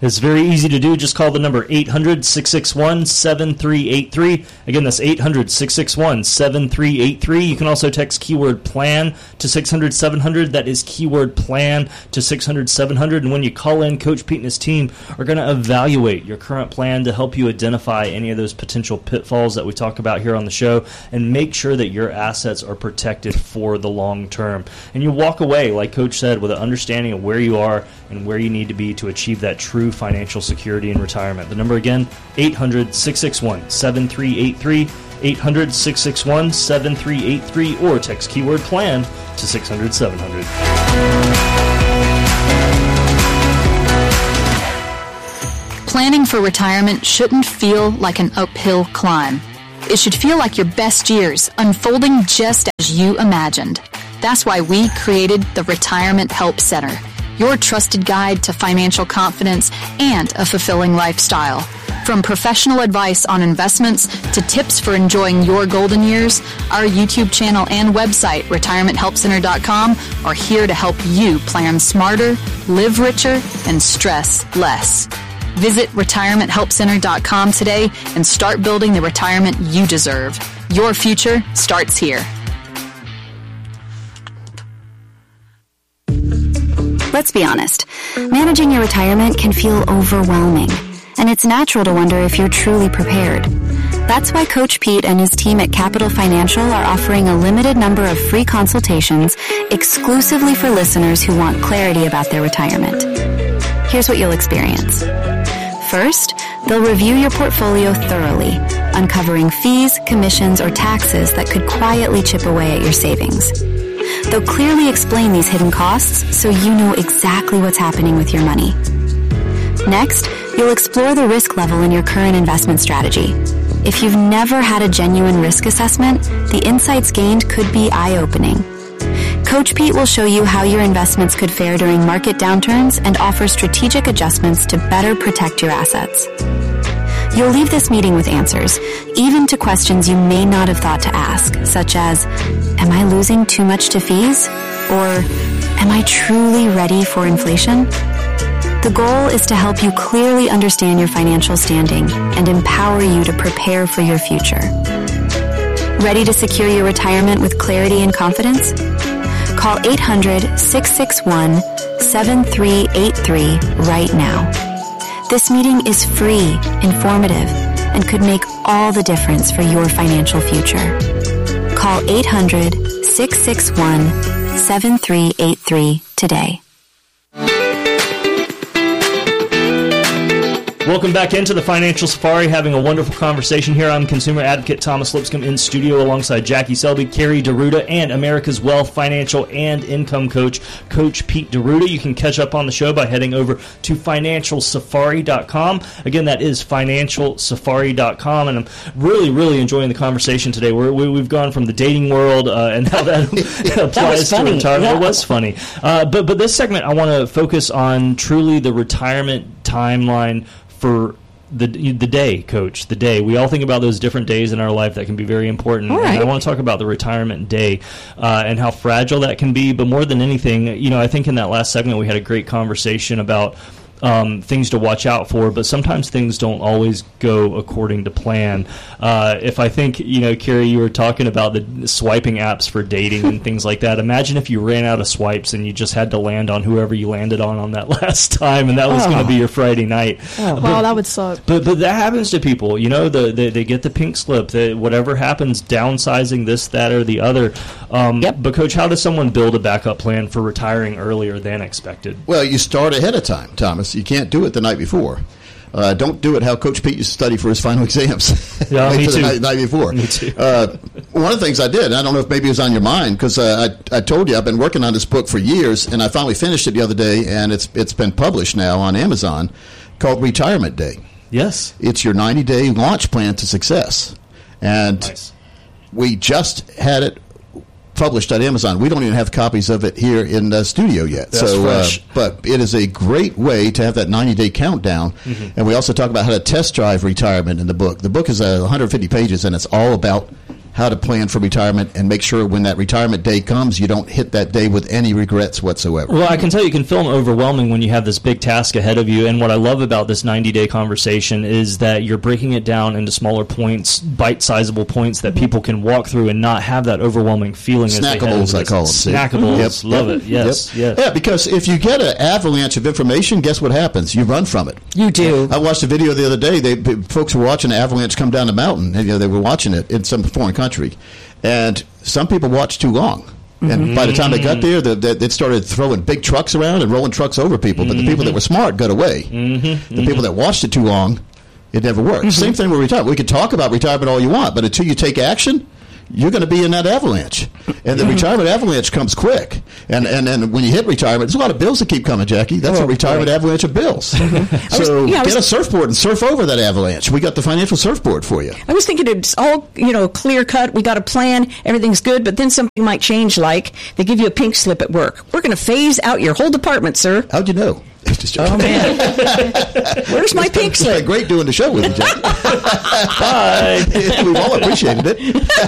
It's very easy to do. Just call the number eight hundred, six six one, seven three eight three. Again, that's eight hundred, six six one, seven three eight three. You can also text keyword PLAN to six hundred, seven hundred. That is keyword PLAN to six hundred, seven hundred. And when you call in, Coach Pete and his team are going to evaluate your current plan to help you identify any of those potential pitfalls that we talk about here on the show and make sure that your assets are protected for the long term. And you walk away, like Coach said, with an understanding of where you are and where you need to be to achieve that true financial security in retirement. The number again, eight hundred, six six one, seven three eight three, eight hundred, six six one, seven three eight three, or text keyword PLAN to six hundred, seven hundred. Planning for retirement shouldn't feel like an uphill climb. It should feel like your best years, unfolding just as you imagined. That's why we created the Retirement Help Center, your trusted guide to financial confidence and a fulfilling lifestyle. From professional advice on investments to tips for enjoying your golden years, our YouTube channel and website, retirement help center dot com, are here to help you plan smarter, live richer, and stress less. Visit retirement help center dot com today and start building the retirement you deserve. Your future starts here. Let's be honest, managing your retirement can feel overwhelming, and it's natural to wonder if you're truly prepared. That's why Coach Pete and his team at Capital Financial are offering a limited number of free consultations exclusively for listeners who want clarity about their retirement. Here's what you'll experience. First, they'll review your portfolio thoroughly, uncovering fees, commissions, or taxes that could quietly chip away at your savings. They'll clearly explain these hidden costs so you know exactly what's happening with your money. Next, you'll explore the risk level in your current investment strategy. If you've never had a genuine risk assessment, the insights gained could be eye-opening. Coach Pete will show you how your investments could fare during market downturns and offer strategic adjustments to better protect your assets. You'll leave this meeting with answers, even to questions you may not have thought to ask, such as, am I losing too much to fees? Or, am I truly ready for inflation? The goal is to help you clearly understand your financial standing and empower you to prepare for your future. Ready to secure your retirement with clarity and confidence? Call eight hundred, six six one, seven three eight three right now. This meeting is free, informative, and could make all the difference for your financial future. Call eight hundred, six six one, seven three eight three today. Welcome back into the Financial Safari, having a wonderful conversation here. I'm consumer advocate Thomas Lipscomb in studio alongside Jackie Selby, Carrie DeRuda, and America's Wealth Financial and Income Coach, Coach Pete DeRuda. You can catch up on the show by heading over to financial safari dot com. Again, that is financial safari dot com, and I'm really, really enjoying the conversation today. We're, we, we've gone from the dating world, uh, and how that applies that to retirement. Yeah. It was funny. Uh, but, but this segment, I want to focus on truly the retirement timeline for the the day, Coach, the day. We all think about those different days in our life that can be very important. All right. And I want to talk about the retirement day uh, and how fragile that can be. But more than anything, you know, I think in that last segment we had a great conversation about Um, things to watch out for, but sometimes things don't always go according to plan. Uh, if I think, you know, Carrie, you were talking about the swiping apps for dating and things like that. Imagine if you ran out of swipes and you just had to land on whoever you landed on on that last time, and that was Oh. going to be your Friday night. Oh, But- wow, that would suck. But but that happens to people, you know. The, the they get the pink slip. The, whatever happens, downsizing this, that, or the other. Um, Yep. But Coach, how does someone build a backup plan for retiring earlier than expected? Well, you start ahead of time, Thomas. You can't do it the night before. Uh, don't do it how Coach Pete used to study for his final exams. Yeah, Wait me till too. the night, night before. Me too. Uh, one of the things I did, and I don't know if maybe it was on your mind, because uh, I, I told you I've been working on this book for years, and I finally finished it the other day, and it's it's been published now on Amazon, called Retirement Day. Yes. It's your ninety-day launch plan to success. And Nice. we just had it published on Amazon. We don't even have copies of it here in the studio yet. That's so, fresh. Uh, but it is a great way to have that ninety-day countdown. Mm-hmm. And we also talk about how to test drive retirement in the book. The book is uh, one hundred fifty pages, and it's all about how to plan for retirement and make sure when that retirement day comes, you don't hit that day with any regrets whatsoever. Well, I can tell you can feel overwhelming when you have this big task ahead of you. And what I love about this ninety-day conversation is that you're breaking it down into smaller points, bite-sizable points that people can walk through and not have that overwhelming feeling. Snackables, I call them. Snackables. Yep. Love yep. it. Yes. Yep. Yes. Yeah, because if you get an avalanche of information, guess what happens? You run from it. You do. I watched a video the other day. They folks were watching an avalanche come down the mountain. And, you know, they were watching it in some foreign country. And some people watched too long. And mm-hmm. by the time they got there, they, they, they started throwing big trucks around and rolling trucks over people. But mm-hmm. the people that were smart got away. Mm-hmm. The mm-hmm. people that watched it too long, it never worked. Mm-hmm. Same thing with retirement. We can talk about retirement all you want, but until you take action, you're going to be in that avalanche. And the retirement avalanche comes quick. And and and when you hit retirement, there's a lot of bills that keep coming, Jackie. That's oh, a retirement right. avalanche of bills. Mm-hmm. So was, yeah, get was, a surfboard and surf over that avalanche. We got the financial surfboard for you. I was thinking it's all, you know, clear cut. We got a plan. Everything's good. But then something might change, like they give you a pink slip at work. We're going to phase out your whole department, sir. How'd you know? Oh, man. Where's my pink slip? It's great doing the show with you, Jack. Bye. We've all appreciated it.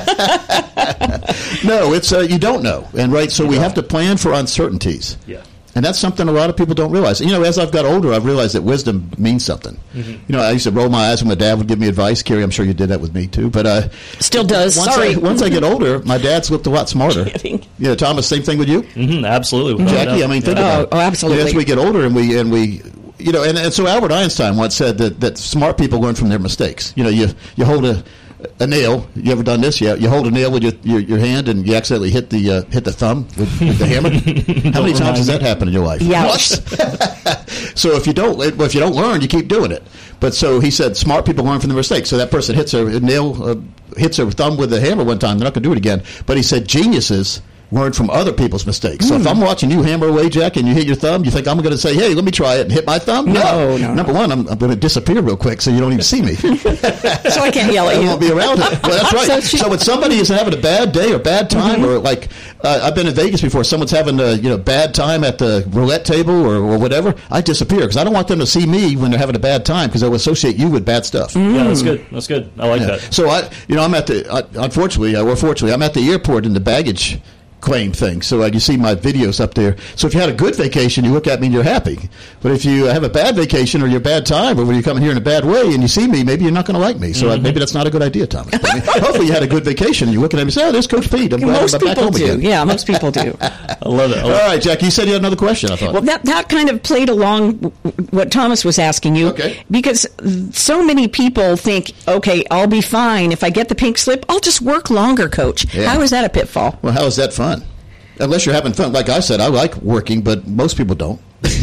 No, it's uh, you don't know. And right, so we have to plan for uncertainties. Yeah. And that's something a lot of people don't realize. You know, as I've got older, I've realized that wisdom means something. Mm-hmm. You know, I used to roll my eyes when my dad would give me advice. Carrie, I'm sure you did that with me, too. But uh, still does. Once Sorry. I, once I get older, my dad's looked a lot smarter. Kidding. You know, Thomas, same thing with you? Mm-hmm, absolutely. Jackie, I mean, think yeah. about oh, it. Oh, absolutely. You know, as we get older and we... And we You know, and, and so Albert Einstein once said that, that smart people learn from their mistakes. You know, you you hold a a nail. You ever done this? You, you hold a nail with your, your, your hand and you accidentally hit the uh, hit the thumb with, with the hammer. How many times has that happened in your life? Yeah. So if you don't if you don't learn, you keep doing it. But so he said, smart people learn from their mistakes. So that person hits a nail, uh, hits a thumb with a hammer one time. They're not going to do it again. But he said, geniuses learn from other people's mistakes. So mm. if I'm watching you hammer away, Jack, and you hit your thumb, you think I'm going to say, hey, let me try it and hit my thumb? No. no, no Number no. one, I'm, I'm going to disappear real quick so you don't even see me. So I can't yell at you. I won't be around it. Well, that's right. So, so when somebody is having a bad day or bad time, mm-hmm. or like uh, I've been in Vegas before, someone's having a you know bad time at the roulette table or, or whatever, I disappear because I don't want them to see me when they're having a bad time because they'll associate you with bad stuff. Mm. Yeah, that's good. That's good. I like yeah. that. So I, you know, I'm at the, uh, unfortunately, or fortunately, I'm at the airport in the baggage claim thing. So uh, you see my videos up there. So if you had a good vacation, you look at me and you're happy. But if you have a bad vacation or you're bad time, or when you come in here in a bad way and you see me, maybe you're not going to like me. So mm-hmm. uh, maybe that's not a good idea, Thomas. I mean, hopefully you had a good vacation and you're looking at me and say, oh, there's Coach Pete. I'm glad most I'm back people home do. again. Yeah, most people do. I love it. I love All right, Jack, you said you had another question, I thought. Well, that, that kind of played along what Thomas was asking you. Okay. Because so many people think, okay, I'll be fine. If I get the pink slip, I'll just work longer, Coach. Yeah. How is that a pitfall? Well, how is that fun? Unless you're having fun. Like I said, I like working, but most people don't.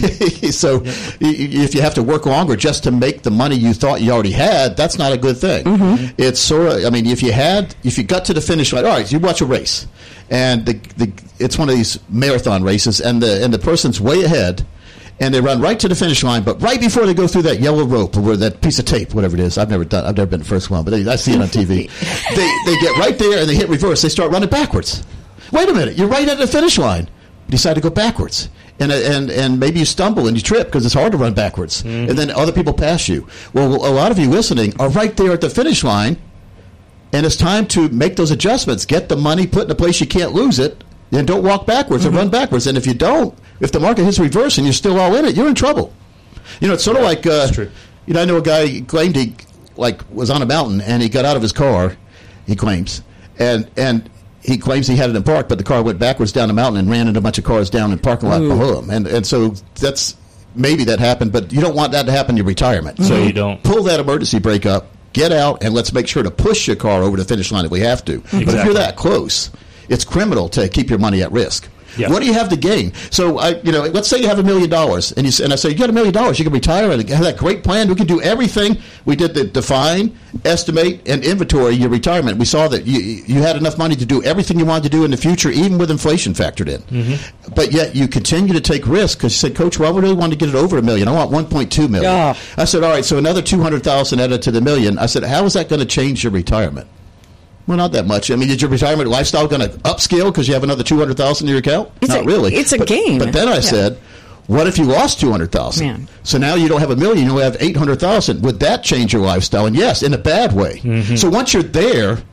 So yeah. if you have to work longer just to make the money you thought you already had, that's not a good thing. Mm-hmm. It's sort of, I mean, if you had, if you got to the finish line, all right, you watch a race, and the, the it's one of these marathon races, and the and the person's way ahead, and they run right to the finish line, but right before they go through that yellow rope or that piece of tape, whatever it is, I've never done, I've never been the first one, but they, I see it on T V. they they get right there and they hit reverse. They start running backwards. Wait a minute, you're right at the finish line. You decide to go backwards. And and and maybe you stumble and you trip because it's hard to run backwards. Mm-hmm. And then other people pass you. Well, a lot of you listening are right there at the finish line, and it's time to make those adjustments. Get the money, put in a place you can't lose it, and don't walk backwards mm-hmm. or run backwards. And if you don't, if the market hits reverse and you're still all in it, you're in trouble. You know, it's sort of like, uh, That's true. you know, I know a guy claimed he like was on a mountain and he got out of his car, he claims, and and he claims he had it in park, but the car went backwards down the mountain and ran into a bunch of cars down in the parking lot Ooh. below him. And and so that's maybe that happened, but you don't want that to happen in your retirement. Mm-hmm. So you don't. Pull that emergency brake up, get out, and let's make sure to push your car over the finish line if we have to. Exactly. But if you're that close, it's criminal to keep your money at risk. Yep. What do you have to gain? So, I, you know, let's say you have a million dollars, and you and I say you got a million dollars, you can retire and have that great plan. We can do everything we did to define, estimate, and inventory your retirement. We saw that you you had enough money to do everything you wanted to do in the future, even with inflation factored in. Mm-hmm. But yet you continue to take risks because you said, Coach, well, I really want to get it over a million. I want one point two million. Yeah. I said, all right, so another two hundred thousand added to the million. I said, how is that going to change your retirement? Well, not that much. I mean, is your retirement lifestyle going to upscale because you have another two hundred thousand dollars in your account? It's not a, really. It's a but, game. But then I yeah. said, what if you lost two hundred thousand dollars? So now you don't have a million, you only have eight hundred thousand dollars. Would that change your lifestyle? And yes, in a bad way. Mm-hmm. So once you're there,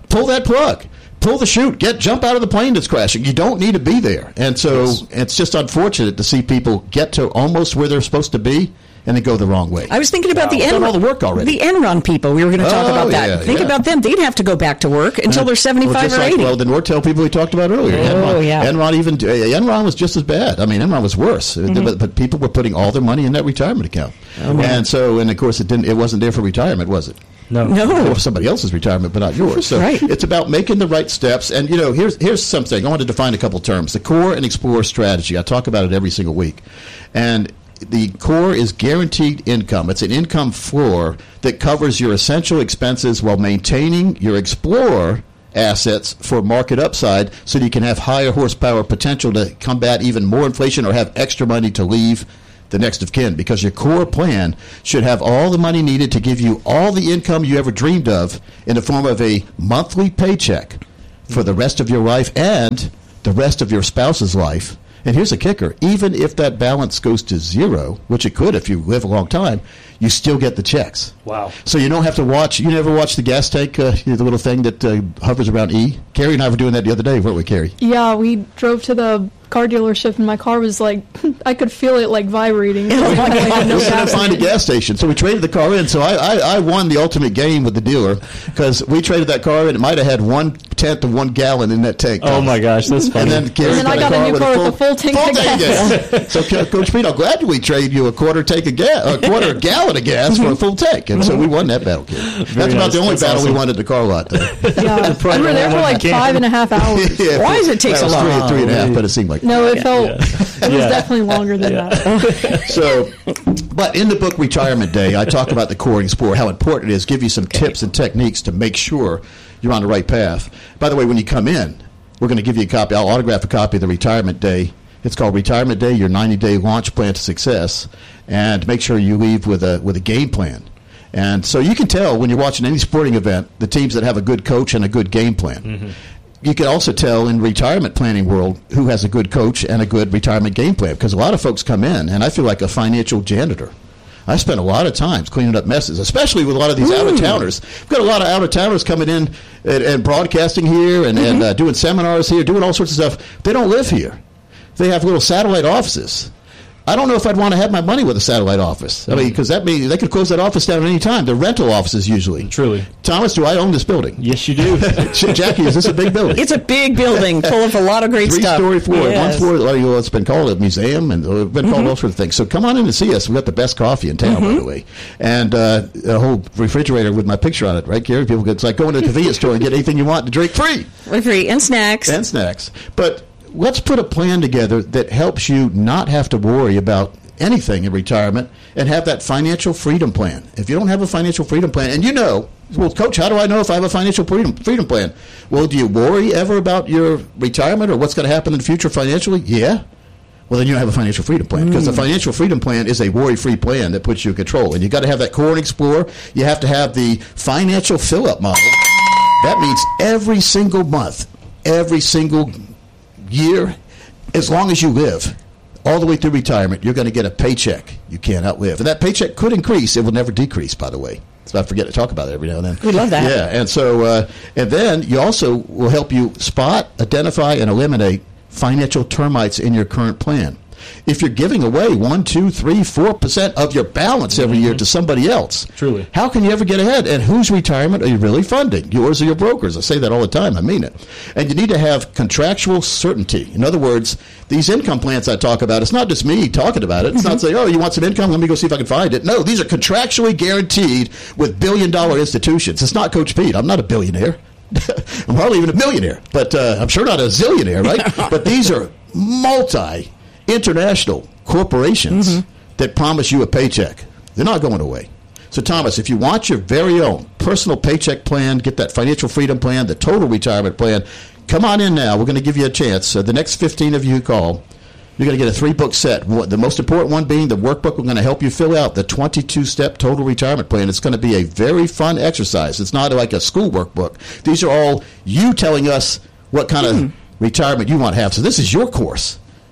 pull that plug. Pull the chute. Get jump out of the plane that's crashing. You don't need to be there. And so yes. it's just unfortunate to see people get to almost where they're supposed to be and then go the wrong way. I was thinking about wow. the Enron, all the work already. The Enron people. We were going to talk oh, about that. Yeah, Think yeah. about them. They'd have to go back to work until uh, they're seventy-five well, or like, eighty. Well, the Nortel people we talked about earlier. Oh, Enron, yeah. Enron even uh, Enron was just as bad. I mean, Enron was worse. Mm-hmm. But, but people were putting all their money in that retirement account. Oh, and so, and of course, it didn't. It wasn't there for retirement, was it? No, no, for somebody else's retirement, but not yours. So right. it's about making the right steps. And you know, here's here's something I want to define a couple terms: the core and explore strategy. I talk about it every single week, and the core is guaranteed income. It's an income floor that covers your essential expenses while maintaining your explorer assets for market upside, so that you can have higher horsepower potential to combat even more inflation or have extra money to leave the next of kin, because your core plan should have all the money needed to give you all the income you ever dreamed of in the form of a monthly paycheck for the rest of your life and the rest of your spouse's life. And here's a kicker. Even if that balance goes to zero, which it could if you live a long time, you still get the checks. Wow. So you don't have to watch. You never watch the gas tank, uh, the little thing that uh, hovers around E? Carrie and I were doing that the other day, weren't we, Carrie? Yeah, we drove to the car dealership and my car was like, I could feel it like vibrating. Oh my God. We couldn't find a gas station, so we traded the car in. So I, I, I won the ultimate game with the dealer because we traded that car in. It might have had one tenth of one gallon in that tank. Oh my gosh, that's funny. And And then, Carrie then I got a new car with a full tank full of gas. gas. So Coach Pete, I'm glad we traded you a quarter tank of gas, a quarter gallon of gas for a full tank, and so we won that battle. Kid. That's Very about nice. the only That's battle awesome. we won at the car lot. Though. Yeah, we were there for like five and a half hours. Yeah, Why does it take so was long? Three, three and a half, but it seemed like No, it felt, Yeah. it was Yeah. definitely longer than Yeah. that. So, but in the book Retirement Day, I talk about the core and explore, how important it is, give you some tips and techniques to make sure you're on the right path. By the way, when you come in, we're going to give you a copy. I'll autograph a copy of the Retirement Day. It's called Retirement Day, your ninety-day launch plan to success. And make sure you leave with a with a game plan. And so you can tell when you're watching any sporting event, the teams that have a good coach and a good game plan. Mm-hmm. You can also tell in retirement planning world who has a good coach and a good retirement game plan, because a lot of folks come in, and I feel like a financial janitor. I spend a lot of times cleaning up messes, especially with a lot of these out-of-towners. We've got a lot of out-of-towners coming in and, and broadcasting here and, mm-hmm. and uh, doing seminars here, doing all sorts of stuff. They don't live here. They have little satellite offices. I don't know if I'd want to have my money with a satellite office. I mean, because that means they could close that office down at any time. They're rental offices usually. Truly. Thomas, do I own this building? Yes, you do. Jackie, is this a big building? It's a big building full of a lot of great Three stuff. Three-story floor. Yes. One floor, well, it's been called a museum, and it's been called mm-hmm. all sorts of things. So come on in and see us. We've got the best coffee in town, mm-hmm. by the way. And uh, a whole refrigerator with my picture on it, right, Gary? People get, it's like going to the convenience store and get anything you want to drink free. Free, and snacks. And snacks. But let's put a plan together that helps you not have to worry about anything in retirement and have that financial freedom plan. If you don't have a financial freedom plan, and you know, well, Coach, how do I know if I have a financial freedom freedom plan? Well, do you worry ever about your retirement or what's going to happen in the future financially? Yeah. Well, then you don't have a financial freedom plan, because mm. the financial freedom plan is a worry-free plan that puts you in control. And you got to have that core and explore. You have to have the financial fill-up model. That means every single month, every single year, as long as you live, all the way through retirement, you're going to get a paycheck you can't outlive. And that paycheck could increase. It will never decrease, by the way. So I forget to talk about it every now and then. We love that. Yeah, and so, uh, and then you also will help you spot, identify, and eliminate financial termites in your current plan. If you're giving away one, two, three, four percent of your balance every mm-hmm. year to somebody else, truly, how can you ever get ahead? And whose retirement are you really funding? Yours or your broker's? I say that all the time. I mean it. And you need to have contractual certainty. In other words, these income plans I talk about, it's not just me talking about it. It's mm-hmm. not saying, oh, you want some income? Let me go see if I can find it. No, these are contractually guaranteed with billion-dollar institutions. It's not Coach Pete. I'm not a billionaire. I'm hardly even a millionaire, but uh, I'm sure not a zillionaire, right? But these are multi international corporations mm-hmm. that promise you a paycheck. They're not going away. So, Thomas, if you want your very own personal paycheck plan, get that financial freedom plan, the total retirement plan, come on in now. We're going to give you a chance. Uh, the next fifteen of you who call, you're going to get a three-book set. The most important one being the workbook. We're going to help you fill out the twenty-two step total retirement plan. It's going to be a very fun exercise. It's not like a school workbook. These are all you telling us what kind mm. of retirement you want to have. So this is your course.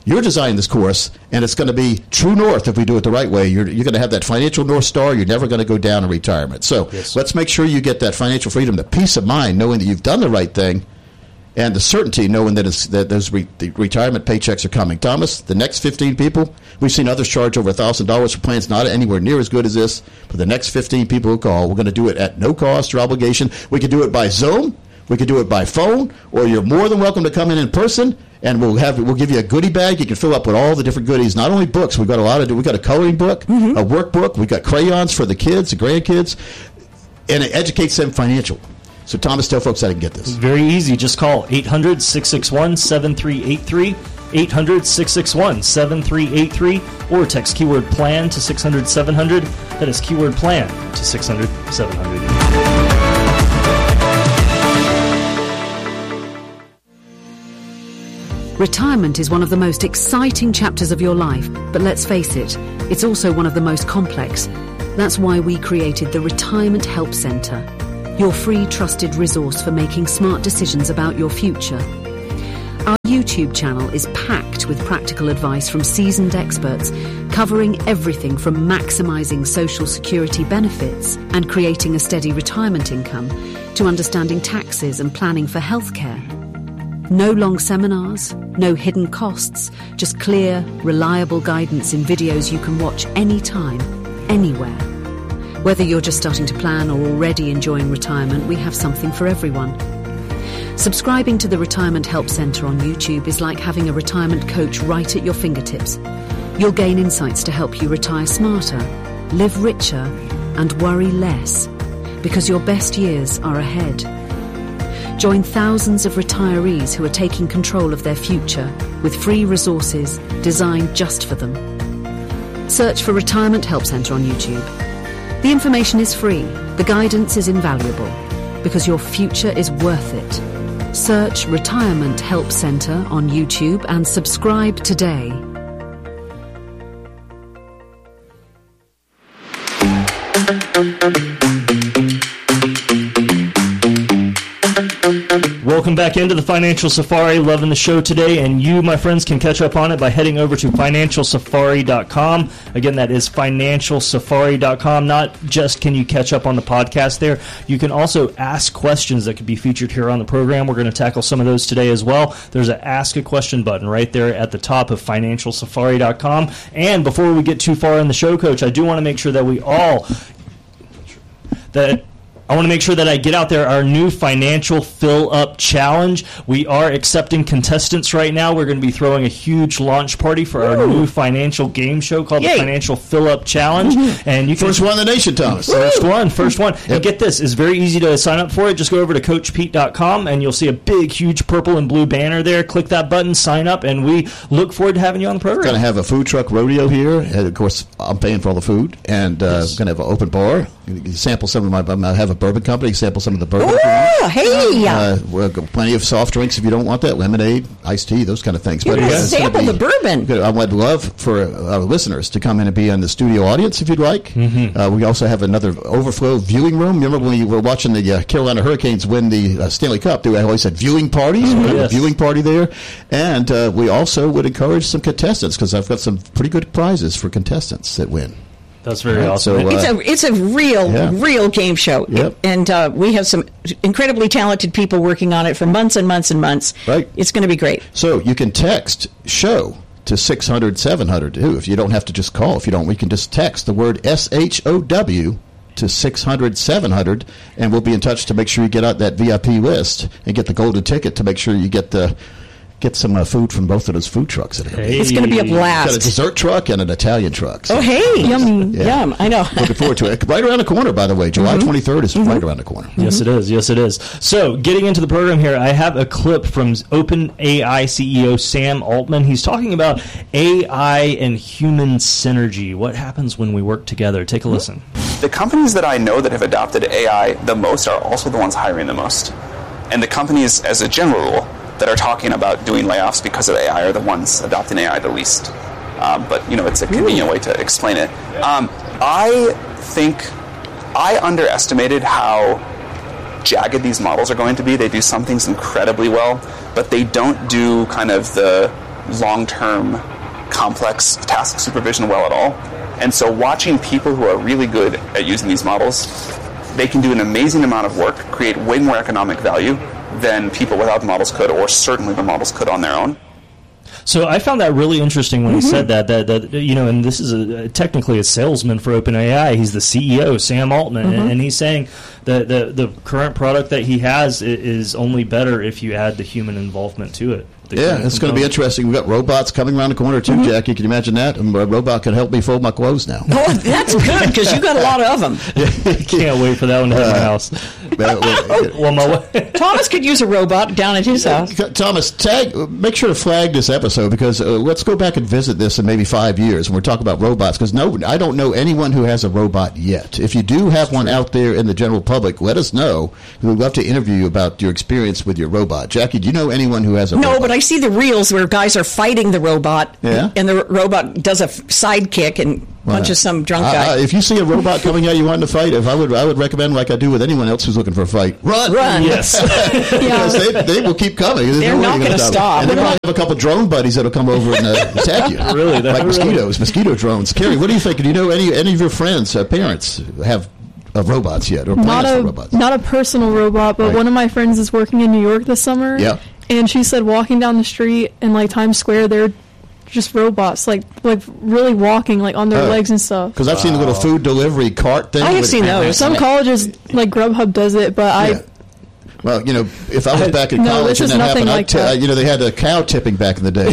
you're designing this course, and it's going to be true north if we do it the right way. You're, you're going to have that financial North Star. You're never going to go down in retirement. So yes. let's make sure you get that financial freedom, the peace of mind, knowing that you've done the right thing, and the certainty knowing that, it's, that those re, the retirement paychecks are coming. Thomas, the next fifteen people, we've seen others charge over one thousand dollars for plans not anywhere near as good as this. For the next fifteen people who call, we're going to do it at no cost or obligation. We can do it by Zoom. We can do it by phone, or you're more than welcome to come in in person, and we'll have we'll give you a goodie bag. You can fill up with all the different goodies. Not only books, we've got a lot of we've got a coloring book, mm-hmm. a workbook, we've got crayons for the kids, the grandkids, and it educates them financially. So, Thomas, tell folks how to get this. Very easy. Just call eight hundred, six six one, seven three eight three, eight hundred, six six one, seven three eight three, or text keyword PLAN to six hundred, seven hundred. That is keyword PLAN to six hundred, seven hundred. Retirement is one of the most exciting chapters of your life, but let's face it, it's also one of the most complex. That's why we created the Retirement Help Centre, your free trusted resource for making smart decisions about your future. Our YouTube channel is packed with practical advice from seasoned experts, covering everything from maximising Social Security benefits and creating a steady retirement income to understanding taxes and planning for healthcare. No long seminars, no hidden costs, just clear, reliable guidance in videos you can watch anytime, anywhere. Whether you're just starting to plan or already enjoying retirement, we have something for everyone. Subscribing to the Retirement Help Centre on YouTube is like having a retirement coach right at your fingertips. You'll gain insights to help you retire smarter, live richer, and worry less, because your best years are ahead. Join thousands of retirees who are taking control of their future with free resources designed just for them. Search for Retirement Help Centre on YouTube. The information is free, the guidance is invaluable, because your future is worth it. Search Retirement Help Centre on YouTube and subscribe today. Welcome back into the Financial Safari. Loving the show today, and you, my friends, can catch up on it by heading over to financial safari dot com. Again, that is financial safari dot com. Not just can you catch up on the podcast there, you can also ask questions that could be featured here on the program. We're going to tackle some of those today as well. There's an Ask a Question button right there at the top of financial safari dot com. And before we get too far in the show, Coach, I do want to make sure that we all that I want to make sure that I get out there our new Financial Fill-Up Challenge. We are accepting contestants right now. We're going to be throwing a huge launch party for our Ooh. new financial game show called Yay. the Financial Fill-Up Challenge. Mm-hmm. And you can First one in the nation, Thomas. First Woo. one, first one. Yep. And get this, it's very easy to sign up for it. Just go over to coach pete dot com, and you'll see a big, huge purple and blue banner there. Click that button, sign up, and we look forward to having you on the program. We're going to have a food truck rodeo here. And of course, I'm paying for all the food. And uh, yes. we're going to have an open bar. You can sample some of my, I have a bourbon company, sample some of the bourbon. Oh, hey! Uh, we've got plenty of soft drinks if you don't want that, lemonade, iced tea, those kind of things. You but uh, sample be, the bourbon. Good. I would love for our listeners to come in and be in the studio audience if you'd like. Mm-hmm. Uh, we also have another overflow viewing room. Remember when we were watching the uh, Carolina Hurricanes win the uh, Stanley Cup? They always had viewing parties. Mm-hmm. We have yes. a viewing party there. And uh, we also would encourage some contestants, because I've got some pretty good prizes for contestants that win. That's very right, awesome. So, uh, it's a it's a real yeah. real game show, yep. and uh, we have some incredibly talented people working on it for months and months and months. Right, it's going to be great. So you can text show to six hundred, seven hundred too. If you don't have to just call, if you don't, we can just text the word S H O W to six hundred, seven hundred, and we'll be in touch to make sure you get out that V I P list and get the golden ticket to make sure you get the. Get some uh, food from both of those food trucks. That hey. It's going to be a blast. Got a dessert truck and an Italian truck. So. Oh, hey. Yummy. Yeah. Yum. I know. Looking forward to it. Right around the corner, by the way. July mm-hmm. twenty-third is mm-hmm. right around the corner. Yes, mm-hmm. it is. Yes, it is. So, getting into the program here, I have a clip from OpenAI C E O Sam Altman. He's talking about A I and human synergy. What happens when we work together? Take a listen. The companies that I know that have adopted A I the most are also the ones hiring the most. And the companies, as a general rule, that are talking about doing layoffs because of A I are the ones adopting A I the least. Um, but, you know, it's a convenient Ooh. way to explain it. Um, I think I underestimated how jagged these models are going to be. They do some things incredibly well, but they don't do kind of the long-term complex task supervision well at all. And so watching people who are really good at using these models, they can do an amazing amount of work, create way more economic value than people without the models could, or certainly the models could on their own. So I found that really interesting when Mm-hmm. he said that, that, that, you know, and this is a, technically a salesman for OpenAI. He's the C E O, Sam Altman, Mm-hmm. and, and he's saying that the, the current product that he has is only better if you add the human involvement to it. Yeah, it's going to be interesting. We've got robots coming around the corner, too, mm-hmm. Jackie. Can you imagine that? A robot can help me fold my clothes now. Oh, that's good, because you got a lot of them. Can't wait for that one to hit uh, my house. well, well, my way. Thomas could use a robot down at his house. Thomas, tag. Make sure to flag this episode, because uh, let's go back and visit this in maybe five years when we're talking about robots, because no, I don't know anyone who has a robot yet. If you do have one out there in the general public, let us know. We'd love to interview you about your experience with your robot. Jackie, do you know anyone who has a no, robot? but I see the reels where guys are fighting the robot, yeah? and the robot does a sidekick and punches right. some drunk guy. Uh, uh, if you see a robot coming at you wanting to fight, if I would, I would recommend, like I do with anyone else who's looking for a fight, run, run. Yes, because they, they will keep coming. There's They're no not going to stop. stop. And they probably have a couple drone buddies that'll come over and uh, attack you. Really, like mosquitoes, really. mosquito drones. Carrie, what do you think? Do you know any any of your friends, uh, parents, have uh, robots yet, or plans not a for robots? not a personal robot, but right. one of my friends is working in New York this summer. Yeah. And she said walking down the street in like Times Square, they're just robots, like like really walking like on their uh, legs and stuff. Because I've wow. seen the little food delivery cart thing. I have seen those. Some colleges like Grubhub does it, but yeah. I. Well, you know, if I was back in no, college and that happened, like I'd t- uh, you know, they had a cow tipping back in the day.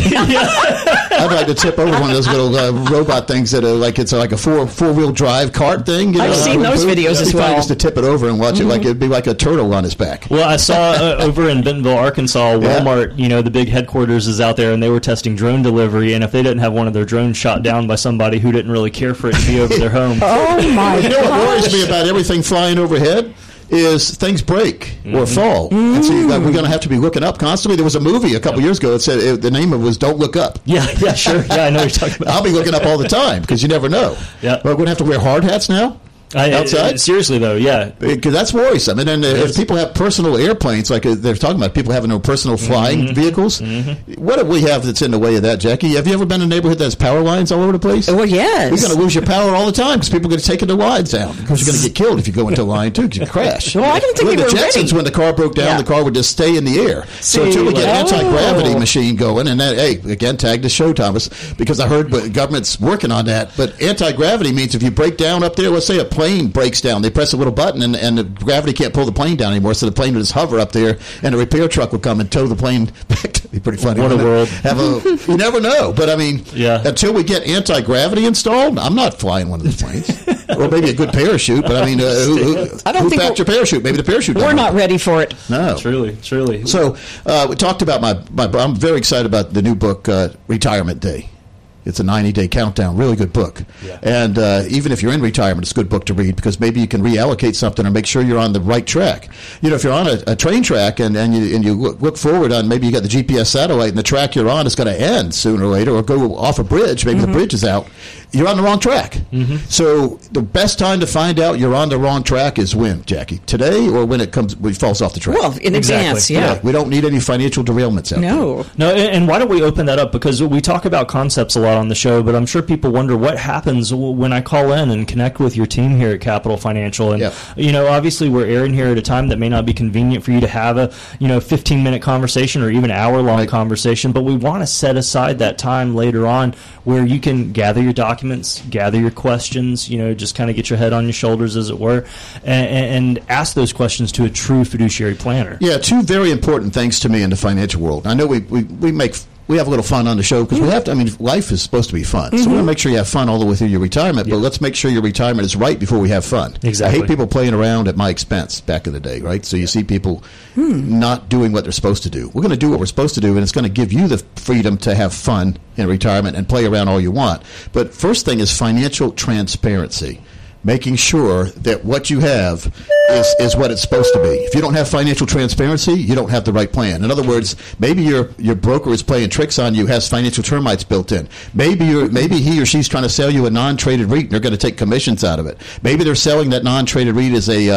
I'd like to tip over one of those little uh, robot things that are like it's like a four four wheel drive cart thing. You know, I've seen those food. videos as well. Just to tip it over and watch mm-hmm. it like it'd be like a turtle on its back. Well, I saw uh, over in Bentonville, Arkansas, Walmart. Yeah. You know, the big headquarters is out there, and they were testing drone delivery. And if they didn't have one of their drones shot down by somebody who didn't really care for it to be over their home, oh my! You know what worries me about everything flying overhead is things break mm-hmm. or fall. Mm. And so you, like, we're going to have to be looking up constantly. There was a movie a couple yep. years ago that said it, the name of it was Don't Look Up. Yeah, yeah, sure. Yeah, I know what you're talking about. I'll be looking up all the time because you never know. Yeah. But we're going to have to wear hard hats now? I, outside? Uh, seriously, though, yeah. Because that's worrisome. And then uh, if people have personal airplanes, like uh, they're talking about people having no personal flying mm-hmm. vehicles, mm-hmm. what do we have that's in the way of that, Jackie? Have you ever been in a neighborhood that has power lines all over the place? Well, yes. You're going to lose your power all the time because people are going to take the lines down. Because you're going to get killed if you go into a line, too, because you crash. Well, I don't think when we the were Jetsons, ready. when the car broke down, yeah. the car would just stay in the air. See, so until we get an oh. anti-gravity machine going, and that, hey, again, tag the show, Thomas, because I heard the government's working on that. But anti-gravity means if you break down up there, let's say a plane breaks down, they press a little button and, and the gravity can't pull the plane down anymore, so the plane would just hover up there and a repair truck would come and tow the plane back. To be pretty funny. What a world. Have a, you never know. But I mean, yeah. until we get anti-gravity installed, I'm not flying one of these planes. Or maybe a good parachute, but I mean, uh, who, who, I don't who think packed your parachute? Maybe the parachute. We're not ready for it. No. Truly, truly. So uh, we talked about my, my, I'm very excited about the new book, uh, Retirement Day. It's a ninety-day countdown. Really good book. Yeah. And uh, even if you're in retirement, it's a good book to read because maybe you can reallocate something or make sure you're on the right track. You know, if you're on a, a train track and, and you and you look, look forward on maybe you got the G P S satellite and the track you're on is going to end sooner or later or go off a bridge, maybe mm-hmm. the bridge is out, you're on the wrong track. Mm-hmm. So the best time to find out you're on the wrong track is when, Jackie? Today or when it comes when it falls off the track? Well, in exactly. advance, yeah. yeah. We don't need any financial derailments out no. there. No. No, and why don't we open that up? Because we talk about concepts a lot on the show, but I'm sure people wonder what happens when I call in and connect with your team here at Capital Financial. And, yep. you know, obviously we're airing here at a time that may not be convenient for you to have a, you know, fifteen-minute conversation or even hour-long right. conversation, but we want to set aside that time later on where you can gather your documents, gather your questions, you know, just kind of get your head on your shoulders, as it were, and, and ask those questions to a true fiduciary planner. Yeah, two very important things to me in the financial world. I know we, we, we make... We have a little fun on the show because mm-hmm. we have to. I mean, life is supposed to be fun, mm-hmm. so we want to make sure you have fun all the way through your retirement. Yep. But let's make sure your retirement is right before we have fun. Exactly. I hate people playing around at my expense back in the day, right? So you see people mm. not doing what they're supposed to do. We're going to do what we're supposed to do, and it's going to give you the freedom to have fun in retirement and play around all you want. But first thing is financial transparency. Making sure that what you have is, is what it's supposed to be. If you don't have financial transparency, you don't have the right plan. In other words, maybe your your broker is playing tricks on you, has financial termites built in. Maybe you're, maybe he or she's trying to sell you a non-traded REIT and they're going to take commissions out of it. Maybe they're selling that non-traded REIT as a uh,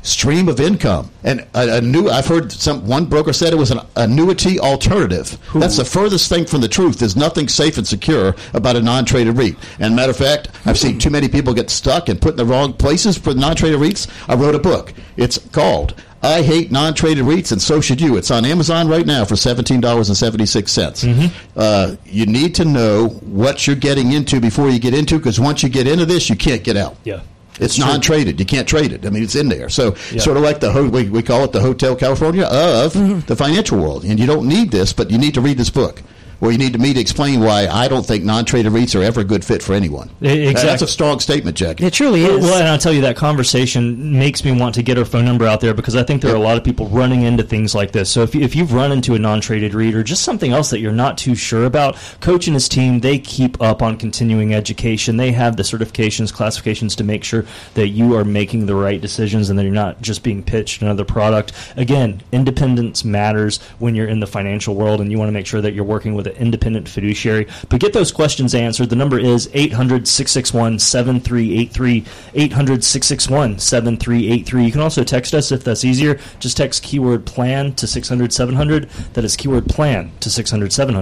stream of income. And a, a new, I've heard some one broker said it was an annuity alternative. Ooh. That's the furthest thing from the truth. There's nothing safe and secure about a non-traded REIT. And matter of fact, I've seen too many people get stuck and put in the wrong places for non-traded REITs. I wrote a book. It's called I Hate Non-Traded REITs, and so should you. It's on Amazon right now for seventeen dollars and seventy-six cents. Mm-hmm. Uh, you need to know what you're getting into before you get into, because once you get into this, you can't get out. Yeah. It's non-traded. You can't trade it. I mean, it's in there. So yeah. sort of like the ho- we, we call it the Hotel California of mm-hmm. the financial world. And you don't need this, but you need to read this book. Or you need me to explain why I don't think non-traded REITs are ever a good fit for anyone. Exactly. That's a strong statement, Jackie. It truly is. Well, and I'll tell you, that conversation makes me want to get our phone number out there, because I think there are a lot of people running into things like this. So if, you, if you've run into a non-traded REIT or just something else that you're not too sure about, Coach and his team, they keep up on continuing education. They have the certifications, classifications to make sure that you are making the right decisions and that you're not just being pitched another product. Again, independence matters when you're in the financial world, and you want to make sure that you're working with an independent fiduciary. But get those questions answered. The number is eight hundred, six six one, seven three eight three, eight hundred, six six one, seven three eight three. You can also text us if that's easier. Just text keyword PLAN to six hundred, seven hundred. That is keyword PLAN to six hundred, seven hundred.